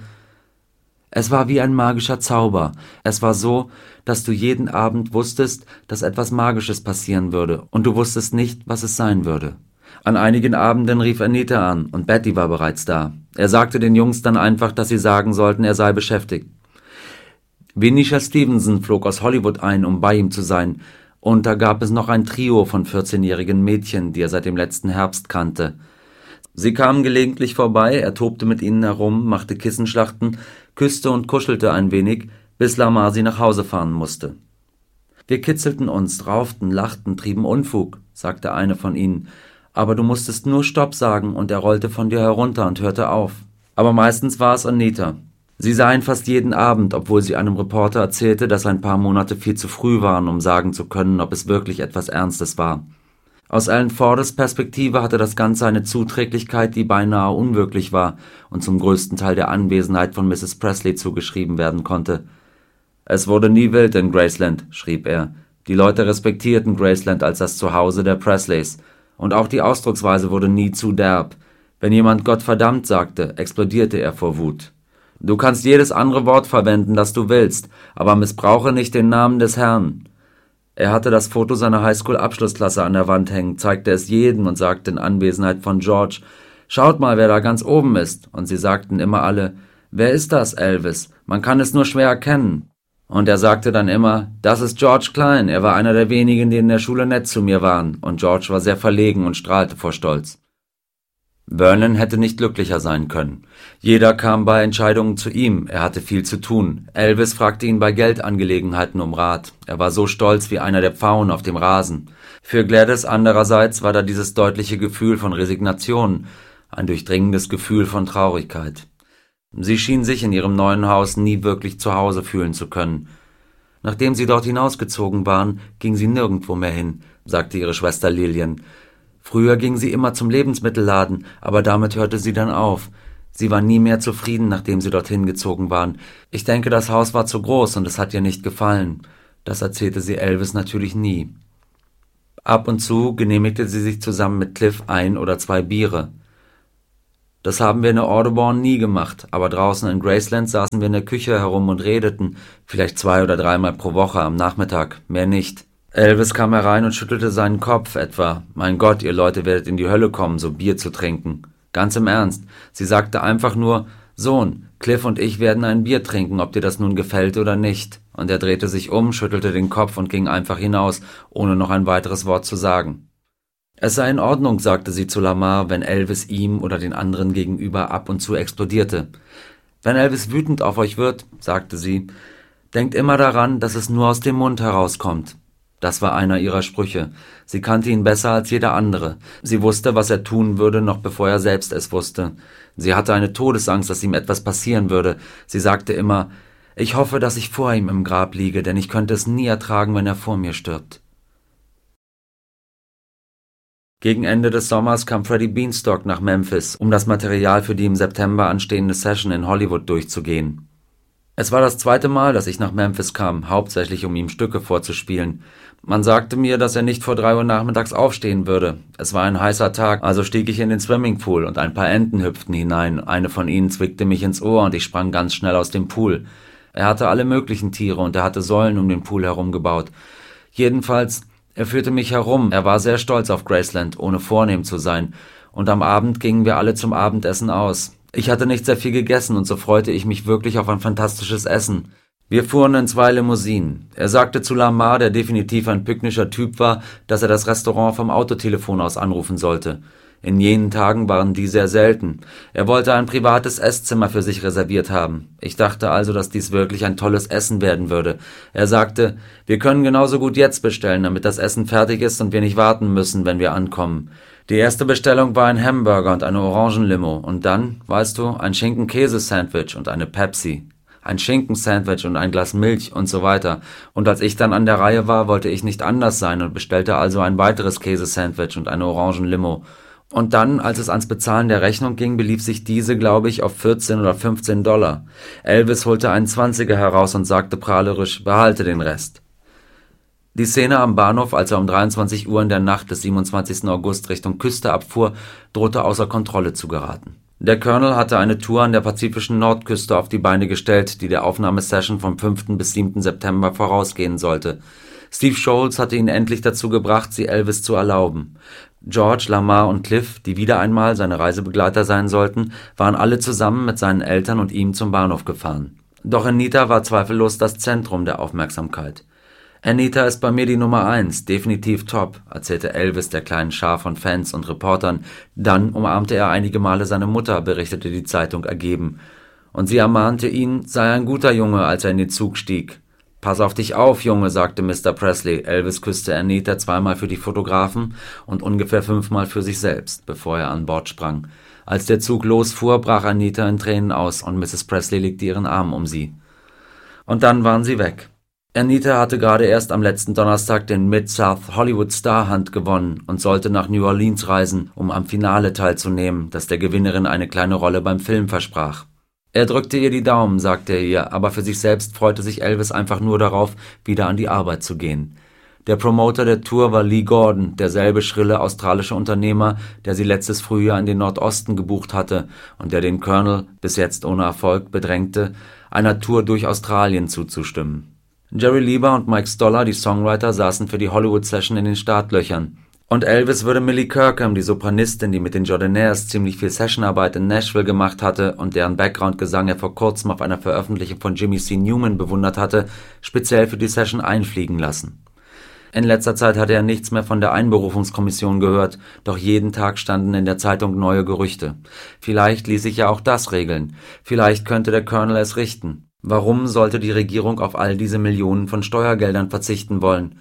[SPEAKER 1] es war wie ein magischer Zauber. Es war so, dass du jeden Abend wusstest, dass etwas Magisches passieren würde und du wusstest nicht, was es sein würde. An einigen Abenden rief Anita an und Betty war bereits da. Er sagte den Jungs dann einfach, dass sie sagen sollten, er sei beschäftigt. Venetia Stevenson flog aus Hollywood ein, um bei ihm zu sein, und da gab es noch ein Trio von 14-jährigen Mädchen, die er seit dem letzten Herbst kannte. Sie kamen gelegentlich vorbei, er tobte mit ihnen herum, machte Kissenschlachten, küsste und kuschelte ein wenig, bis Lamar sie nach Hause fahren musste. Wir kitzelten uns, rauften, lachten, trieben Unfug, sagte eine von ihnen, aber du musstest nur Stopp sagen und er rollte von dir herunter und hörte auf. Aber meistens war es Anita. Sie sah ihn fast jeden Abend, obwohl sie einem Reporter erzählte, dass ein paar Monate viel zu früh waren, um sagen zu können, ob es wirklich etwas Ernstes war. Aus Alan Fordes Perspektive hatte das Ganze eine Zuträglichkeit, die beinahe unwirklich war und zum größten Teil der Anwesenheit von Mrs. Presley zugeschrieben werden konnte. Es wurde nie wild in Graceland, schrieb er. Die Leute respektierten Graceland als das Zuhause der Presleys. Und auch die Ausdrucksweise wurde nie zu derb. Wenn jemand Gott verdammt sagte, explodierte er vor Wut. Du kannst jedes andere Wort verwenden, das du willst, aber missbrauche nicht den Namen des Herrn. Er hatte das Foto seiner Highschool-Abschlussklasse an der Wand hängen, zeigte es jedem und sagte in Anwesenheit von George, »Schaut mal, wer da ganz oben ist.« Und sie sagten immer alle, »Wer ist das, Elvis? Man kann es nur schwer erkennen.« Und er sagte dann immer, »Das ist George Klein, er war einer der wenigen, die in der Schule nett zu mir waren.« Und George war sehr verlegen und strahlte vor Stolz. Vernon hätte nicht glücklicher sein können. Jeder kam bei Entscheidungen zu ihm, er hatte viel zu tun. Elvis fragte ihn bei Geldangelegenheiten um Rat. Er war so stolz wie einer der Pfauen auf dem Rasen. Für Gladys andererseits war da dieses deutliche Gefühl von Resignation, ein durchdringendes Gefühl von Traurigkeit. Sie schien sich in ihrem neuen Haus nie wirklich zu Hause fühlen zu können. Nachdem sie dort hinausgezogen waren, ging sie nirgendwo mehr hin, sagte ihre Schwester Lillian. Früher ging sie immer zum Lebensmittelladen, aber damit hörte sie dann auf. Sie war nie mehr zufrieden, nachdem sie dorthin gezogen waren. Ich denke, das Haus war zu groß und es hat ihr nicht gefallen. Das erzählte sie Elvis natürlich nie. Ab und zu genehmigte sie sich zusammen mit Cliff 1 oder 2 Biere. Das haben wir in der Audubon nie gemacht, aber draußen in Graceland saßen wir in der Küche herum und redeten, vielleicht 2 oder 3 Mal pro Woche am Nachmittag, mehr nicht. Elvis kam herein und schüttelte seinen Kopf etwa. Mein Gott, ihr Leute werdet in die Hölle kommen, so Bier zu trinken. Ganz im Ernst. Sie sagte einfach nur, Sohn, Cliff und ich werden ein Bier trinken, ob dir das nun gefällt oder nicht. Und er drehte sich um, schüttelte den Kopf und ging einfach hinaus, ohne noch ein weiteres Wort zu sagen. Es sei in Ordnung, sagte sie zu Lamar, wenn Elvis ihm oder den anderen gegenüber ab und zu explodierte. Wenn Elvis wütend auf euch wird, sagte sie, denkt immer daran, dass es nur aus dem Mund herauskommt. Das war einer ihrer Sprüche. Sie kannte ihn besser als jeder andere. Sie wusste, was er tun würde, noch bevor er selbst es wusste. Sie hatte eine Todesangst, dass ihm etwas passieren würde. Sie sagte immer, ich hoffe, dass ich vor ihm im Grab liege, denn ich könnte es nie ertragen, wenn er vor mir stirbt. Gegen Ende des Sommers kam Freddie Beanstalk nach Memphis, um das Material für die im September anstehende Session in Hollywood durchzugehen. Es war das 2. Mal, dass ich nach Memphis kam, hauptsächlich um ihm Stücke vorzuspielen. Man sagte mir, dass er nicht vor 3 Uhr nachmittags aufstehen würde. Es war ein heißer Tag, also stieg ich in den Swimmingpool und ein paar Enten hüpften hinein. Eine von ihnen zwickte mich ins Ohr und ich sprang ganz schnell aus dem Pool. Er hatte alle möglichen Tiere und er hatte Säulen um den Pool herum gebaut. Jedenfalls, er führte mich herum. Er war sehr stolz auf Graceland, ohne vornehm zu sein. Und am Abend gingen wir alle zum Abendessen aus. Ich hatte nicht sehr viel gegessen und so freute ich mich wirklich auf ein fantastisches Essen. Wir fuhren in 2 Limousinen. Er sagte zu Lamar, der definitiv ein pyknischer Typ war, dass er das Restaurant vom Autotelefon aus anrufen sollte. In jenen Tagen waren die sehr selten. Er wollte ein privates Esszimmer für sich reserviert haben. Ich dachte also, dass dies wirklich ein tolles Essen werden würde. Er sagte, wir können genauso gut jetzt bestellen, damit das Essen fertig ist und wir nicht warten müssen, wenn wir ankommen. Die erste Bestellung war ein Hamburger und eine Orangenlimo und dann, weißt du, ein Schinken-Käse-Sandwich und eine Pepsi. Ein Schinkensandwich und ein Glas Milch und so weiter. Und als ich dann an der Reihe war, wollte ich nicht anders sein und bestellte also ein weiteres Käsesandwich und eine Orangenlimo. Und dann, als es ans Bezahlen der Rechnung ging, belief sich diese, glaube ich, auf 14 oder 15 $. Elvis holte einen 20er heraus und sagte prahlerisch, behalte den Rest. Die Szene am Bahnhof, als er um 23 Uhr in der Nacht des 27. August Richtung Küste abfuhr, drohte außer Kontrolle zu geraten. Der Colonel hatte eine Tour an der pazifischen Nordküste auf die Beine gestellt, die der Aufnahmesession vom 5. bis 7. September vorausgehen sollte. Steve Scholes hatte ihn endlich dazu gebracht, sie Elvis zu erlauben. George, Lamar und Cliff, die wieder einmal seine Reisebegleiter sein sollten, waren alle zusammen mit seinen Eltern und ihm zum Bahnhof gefahren. Doch Anita war zweifellos das Zentrum der Aufmerksamkeit. Anita ist bei mir die Nummer 1, definitiv top, erzählte Elvis der kleinen Schar von Fans und Reportern. Dann umarmte er einige Male seine Mutter, berichtete die Zeitung ergeben. Und sie ermahnte ihn, sei ein guter Junge, als er in den Zug stieg. Pass auf dich auf, Junge, sagte Mr. Presley. Elvis küsste Anita 2-mal für die Fotografen und ungefähr 5-mal für sich selbst, bevor er an Bord sprang. Als der Zug losfuhr, brach Anita in Tränen aus und Mrs. Presley legte ihren Arm um sie. Und dann waren sie weg. Anita hatte gerade erst am letzten Donnerstag den Mid-South Hollywood Star Hunt gewonnen und sollte nach New Orleans reisen, um am Finale teilzunehmen, das der Gewinnerin eine kleine Rolle beim Film versprach. Er drückte ihr die Daumen, sagte er ihr, aber für sich selbst freute sich Elvis einfach nur darauf, wieder an die Arbeit zu gehen. Der Promoter der Tour war Lee Gordon, derselbe schrille australische Unternehmer, der sie letztes Frühjahr in den Nordosten gebucht hatte und der den Colonel, bis jetzt ohne Erfolg, bedrängte, einer Tour durch Australien zuzustimmen. Jerry Lieber und Mike Stoller, die Songwriter, saßen für die Hollywood-Session in den Startlöchern. Und Elvis würde Millie Kirkham, die Sopranistin, die mit den Jordanaires ziemlich viel Sessionarbeit in Nashville gemacht hatte und deren Background-Gesang er vor kurzem auf einer Veröffentlichung von Jimmy C. Newman bewundert hatte, speziell für die Session einfliegen lassen. In letzter Zeit hatte er nichts mehr von der Einberufungskommission gehört, doch jeden Tag standen in der Zeitung neue Gerüchte. Vielleicht ließ sich ja auch das regeln. Vielleicht könnte der Colonel es richten. Warum sollte die Regierung auf all diese Millionen von Steuergeldern verzichten wollen?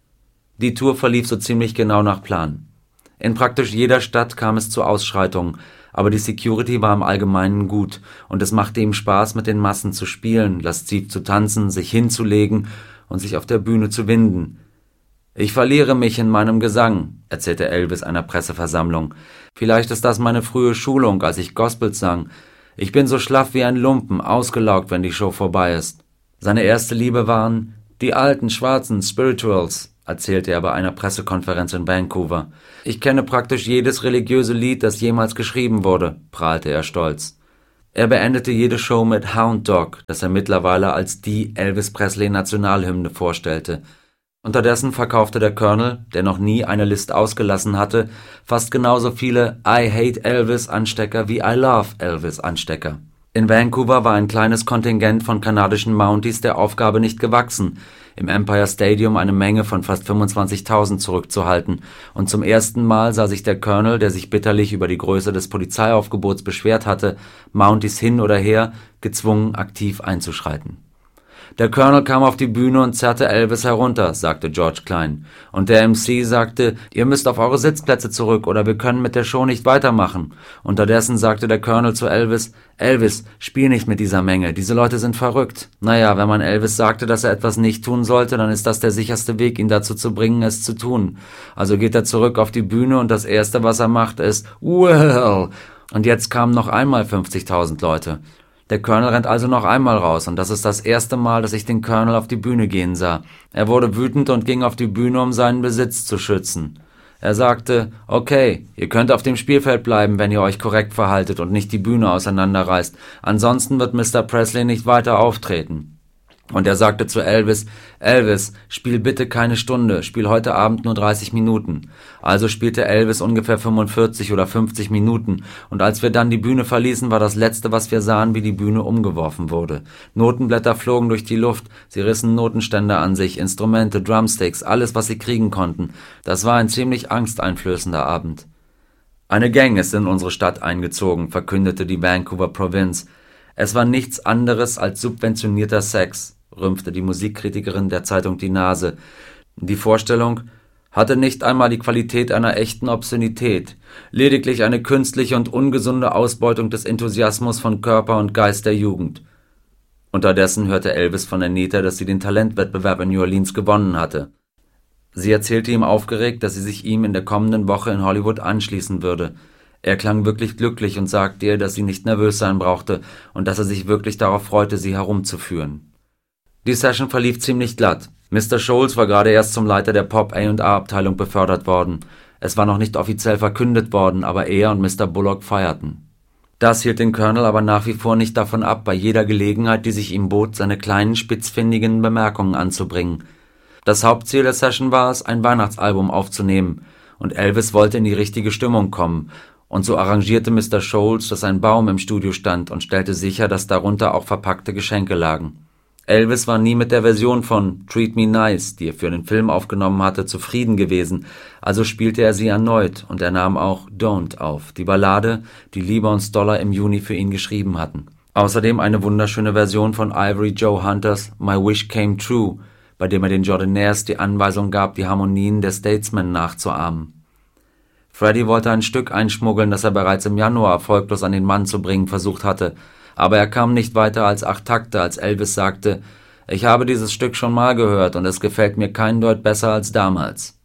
[SPEAKER 1] Die Tour verlief so ziemlich genau nach Plan. In praktisch jeder Stadt kam es zu Ausschreitungen, aber die Security war im Allgemeinen gut und es machte ihm Spaß, mit den Massen zu spielen, lasziv zu tanzen, sich hinzulegen und sich auf der Bühne zu winden. »Ich verliere mich in meinem Gesang«, erzählte Elvis einer Presseversammlung. »Vielleicht ist das meine frühe Schulung, als ich Gospels sang. Ich bin so schlaff wie ein Lumpen, ausgelaugt, wenn die Show vorbei ist.« Seine erste Liebe waren »die alten, schwarzen Spirituals«, erzählte er bei einer Pressekonferenz in Vancouver. »Ich kenne praktisch jedes religiöse Lied, das jemals geschrieben wurde«, prahlte er stolz. Er beendete jede Show mit Hound Dog, das er mittlerweile als die Elvis-Presley-Nationalhymne vorstellte. Unterdessen verkaufte der Colonel, der noch nie eine List ausgelassen hatte, fast genauso viele I Hate Elvis Anstecker wie I Love Elvis Anstecker. In Vancouver war ein kleines Kontingent von kanadischen Mounties der Aufgabe nicht gewachsen, im Empire Stadium eine Menge von fast 25.000 zurückzuhalten, und zum ersten Mal sah sich der Colonel, der sich bitterlich über die Größe des Polizeiaufgebots beschwert hatte, Mounties hin oder her, gezwungen, aktiv einzuschreiten. »Der Colonel kam auf die Bühne und zerrte Elvis herunter«, sagte George Klein. Und der MC sagte, »Ihr müsst auf eure Sitzplätze zurück oder wir können mit der Show nicht weitermachen.« Unterdessen sagte der Colonel zu Elvis, »Elvis, spiel nicht mit dieser Menge, diese Leute sind verrückt.« Naja, wenn man Elvis sagte, dass er etwas nicht tun sollte, dann ist das der sicherste Weg, ihn dazu zu bringen, es zu tun. Also geht er zurück auf die Bühne und das Erste, was er macht, ist, »Well«. Und jetzt kamen noch einmal 50.000 Leute. Der Colonel rennt also noch einmal raus, und das ist das erste Mal, dass ich den Colonel auf die Bühne gehen sah. Er wurde wütend und ging auf die Bühne, um seinen Besitz zu schützen. Er sagte, okay, ihr könnt auf dem Spielfeld bleiben, wenn ihr euch korrekt verhaltet und nicht die Bühne auseinanderreißt. Ansonsten wird Mr. Presley nicht weiter auftreten. Und er sagte zu Elvis, Elvis, spiel bitte keine Stunde, spiel heute Abend nur 30 Minuten. Also spielte Elvis ungefähr 45 oder 50 Minuten, und als wir dann die Bühne verließen, war das Letzte, was wir sahen, wie die Bühne umgeworfen wurde. Notenblätter flogen durch die Luft, sie rissen Notenständer an sich, Instrumente, Drumsticks, alles, was sie kriegen konnten. Das war ein ziemlich angsteinflößender Abend. Eine Gang ist in unsere Stadt eingezogen, verkündete die Vancouver Province. Es war nichts anderes als subventionierter Sex, rümpfte die Musikkritikerin der Zeitung Die Nase. Die Vorstellung hatte nicht einmal die Qualität einer echten Obszönität, lediglich eine künstliche und ungesunde Ausbeutung des Enthusiasmus von Körper und Geist der Jugend. Unterdessen hörte Elvis von Anita, dass sie den Talentwettbewerb in New Orleans gewonnen hatte. Sie erzählte ihm aufgeregt, dass sie sich ihm in der kommenden Woche in Hollywood anschließen würde. Er klang wirklich glücklich und sagte ihr, dass sie nicht nervös sein brauchte und dass er sich wirklich darauf freute, sie herumzuführen. Die Session verlief ziemlich glatt. Mr. Scholes war gerade erst zum Leiter der Pop-A&R-Abteilung befördert worden. Es war noch nicht offiziell verkündet worden, aber er und Mr. Bullock feierten. Das hielt den Colonel aber nach wie vor nicht davon ab, bei jeder Gelegenheit, die sich ihm bot, seine kleinen, spitzfindigen Bemerkungen anzubringen. Das Hauptziel der Session war es, ein Weihnachtsalbum aufzunehmen, und Elvis wollte in die richtige Stimmung kommen, und so arrangierte Mr. Scholes, dass ein Baum im Studio stand und stellte sicher, dass darunter auch verpackte Geschenke lagen. Elvis war nie mit der Version von Treat Me Nice, die er für den Film aufgenommen hatte, zufrieden gewesen, also spielte er sie erneut, und er nahm auch Don't auf, die Ballade, die Lieber und Stoller im Juni für ihn geschrieben hatten. Außerdem eine wunderschöne Version von Ivory Joe Hunters My Wish Came True, bei dem er den Jordanaires die Anweisung gab, die Harmonien der Statesmen nachzuahmen. Freddie wollte ein Stück einschmuggeln, das er bereits im Januar erfolglos an den Mann zu bringen versucht hatte, aber er kam nicht weiter als 8 Takte, als Elvis sagte, »Ich habe dieses Stück schon mal gehört und es gefällt mir kein Deut besser als damals.«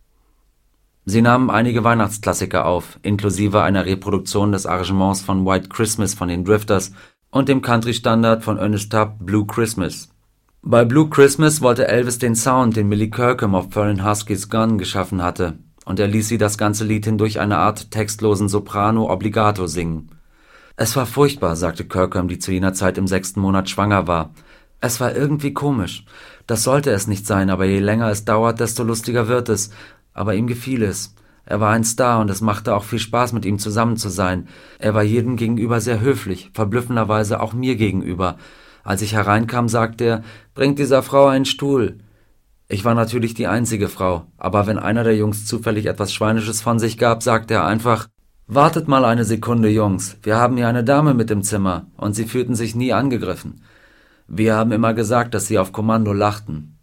[SPEAKER 1] Sie nahmen einige Weihnachtsklassiker auf, inklusive einer Reproduktion des Arrangements von White Christmas von den Drifters und dem Country-Standard von Ernest Tubb, Blue Christmas. Bei Blue Christmas wollte Elvis den Sound, den Millie Kirkham auf Furrin Huskies Gun geschaffen hatte, und er ließ sie das ganze Lied hindurch eine Art textlosen Soprano-Obligato singen. »Es war furchtbar«, sagte Kirkham, die zu jener Zeit im 6. Monat schwanger war. »Es war irgendwie komisch. Das sollte es nicht sein, aber je länger es dauert, desto lustiger wird es. Aber ihm gefiel es. Er war ein Star und es machte auch viel Spaß, mit ihm zusammen zu sein. Er war jedem gegenüber sehr höflich, verblüffenderweise auch mir gegenüber. Als ich hereinkam, sagte er, »Bringt dieser Frau einen Stuhl.« Ich war natürlich die einzige Frau, aber wenn einer der Jungs zufällig etwas Schweinisches von sich gab, sagte er einfach: »Wartet mal eine Sekunde, Jungs, wir haben hier eine Dame mit im Zimmer«, und sie fühlten sich nie angegriffen. Wir haben immer gesagt, dass sie auf Kommando lachten.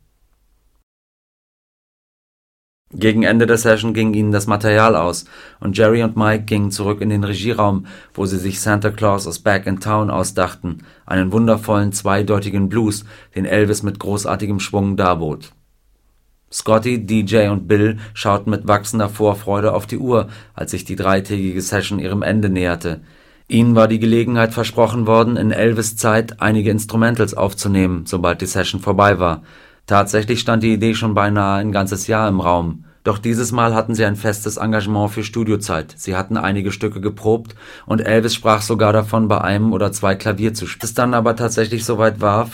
[SPEAKER 1] Gegen Ende der Session ging ihnen das Material aus und Jerry und Mike gingen zurück in den Regieraum, wo sie sich Santa Claus is Back in Town ausdachten, einen wundervollen zweideutigen Blues, den Elvis mit großartigem Schwung darbot. Scotty, DJ und Bill schauten mit wachsender Vorfreude auf die Uhr, als sich die dreitägige Session ihrem Ende näherte. Ihnen war die Gelegenheit versprochen worden, in Elvis' Zeit einige Instrumentals aufzunehmen, sobald die Session vorbei war. Tatsächlich stand die Idee schon beinahe ein ganzes Jahr im Raum. Doch dieses Mal hatten sie ein festes Engagement für Studiozeit. Sie hatten einige Stücke geprobt und Elvis sprach sogar davon, bei einem oder zwei Klavier zu spielen. Als es dann aber tatsächlich soweit war,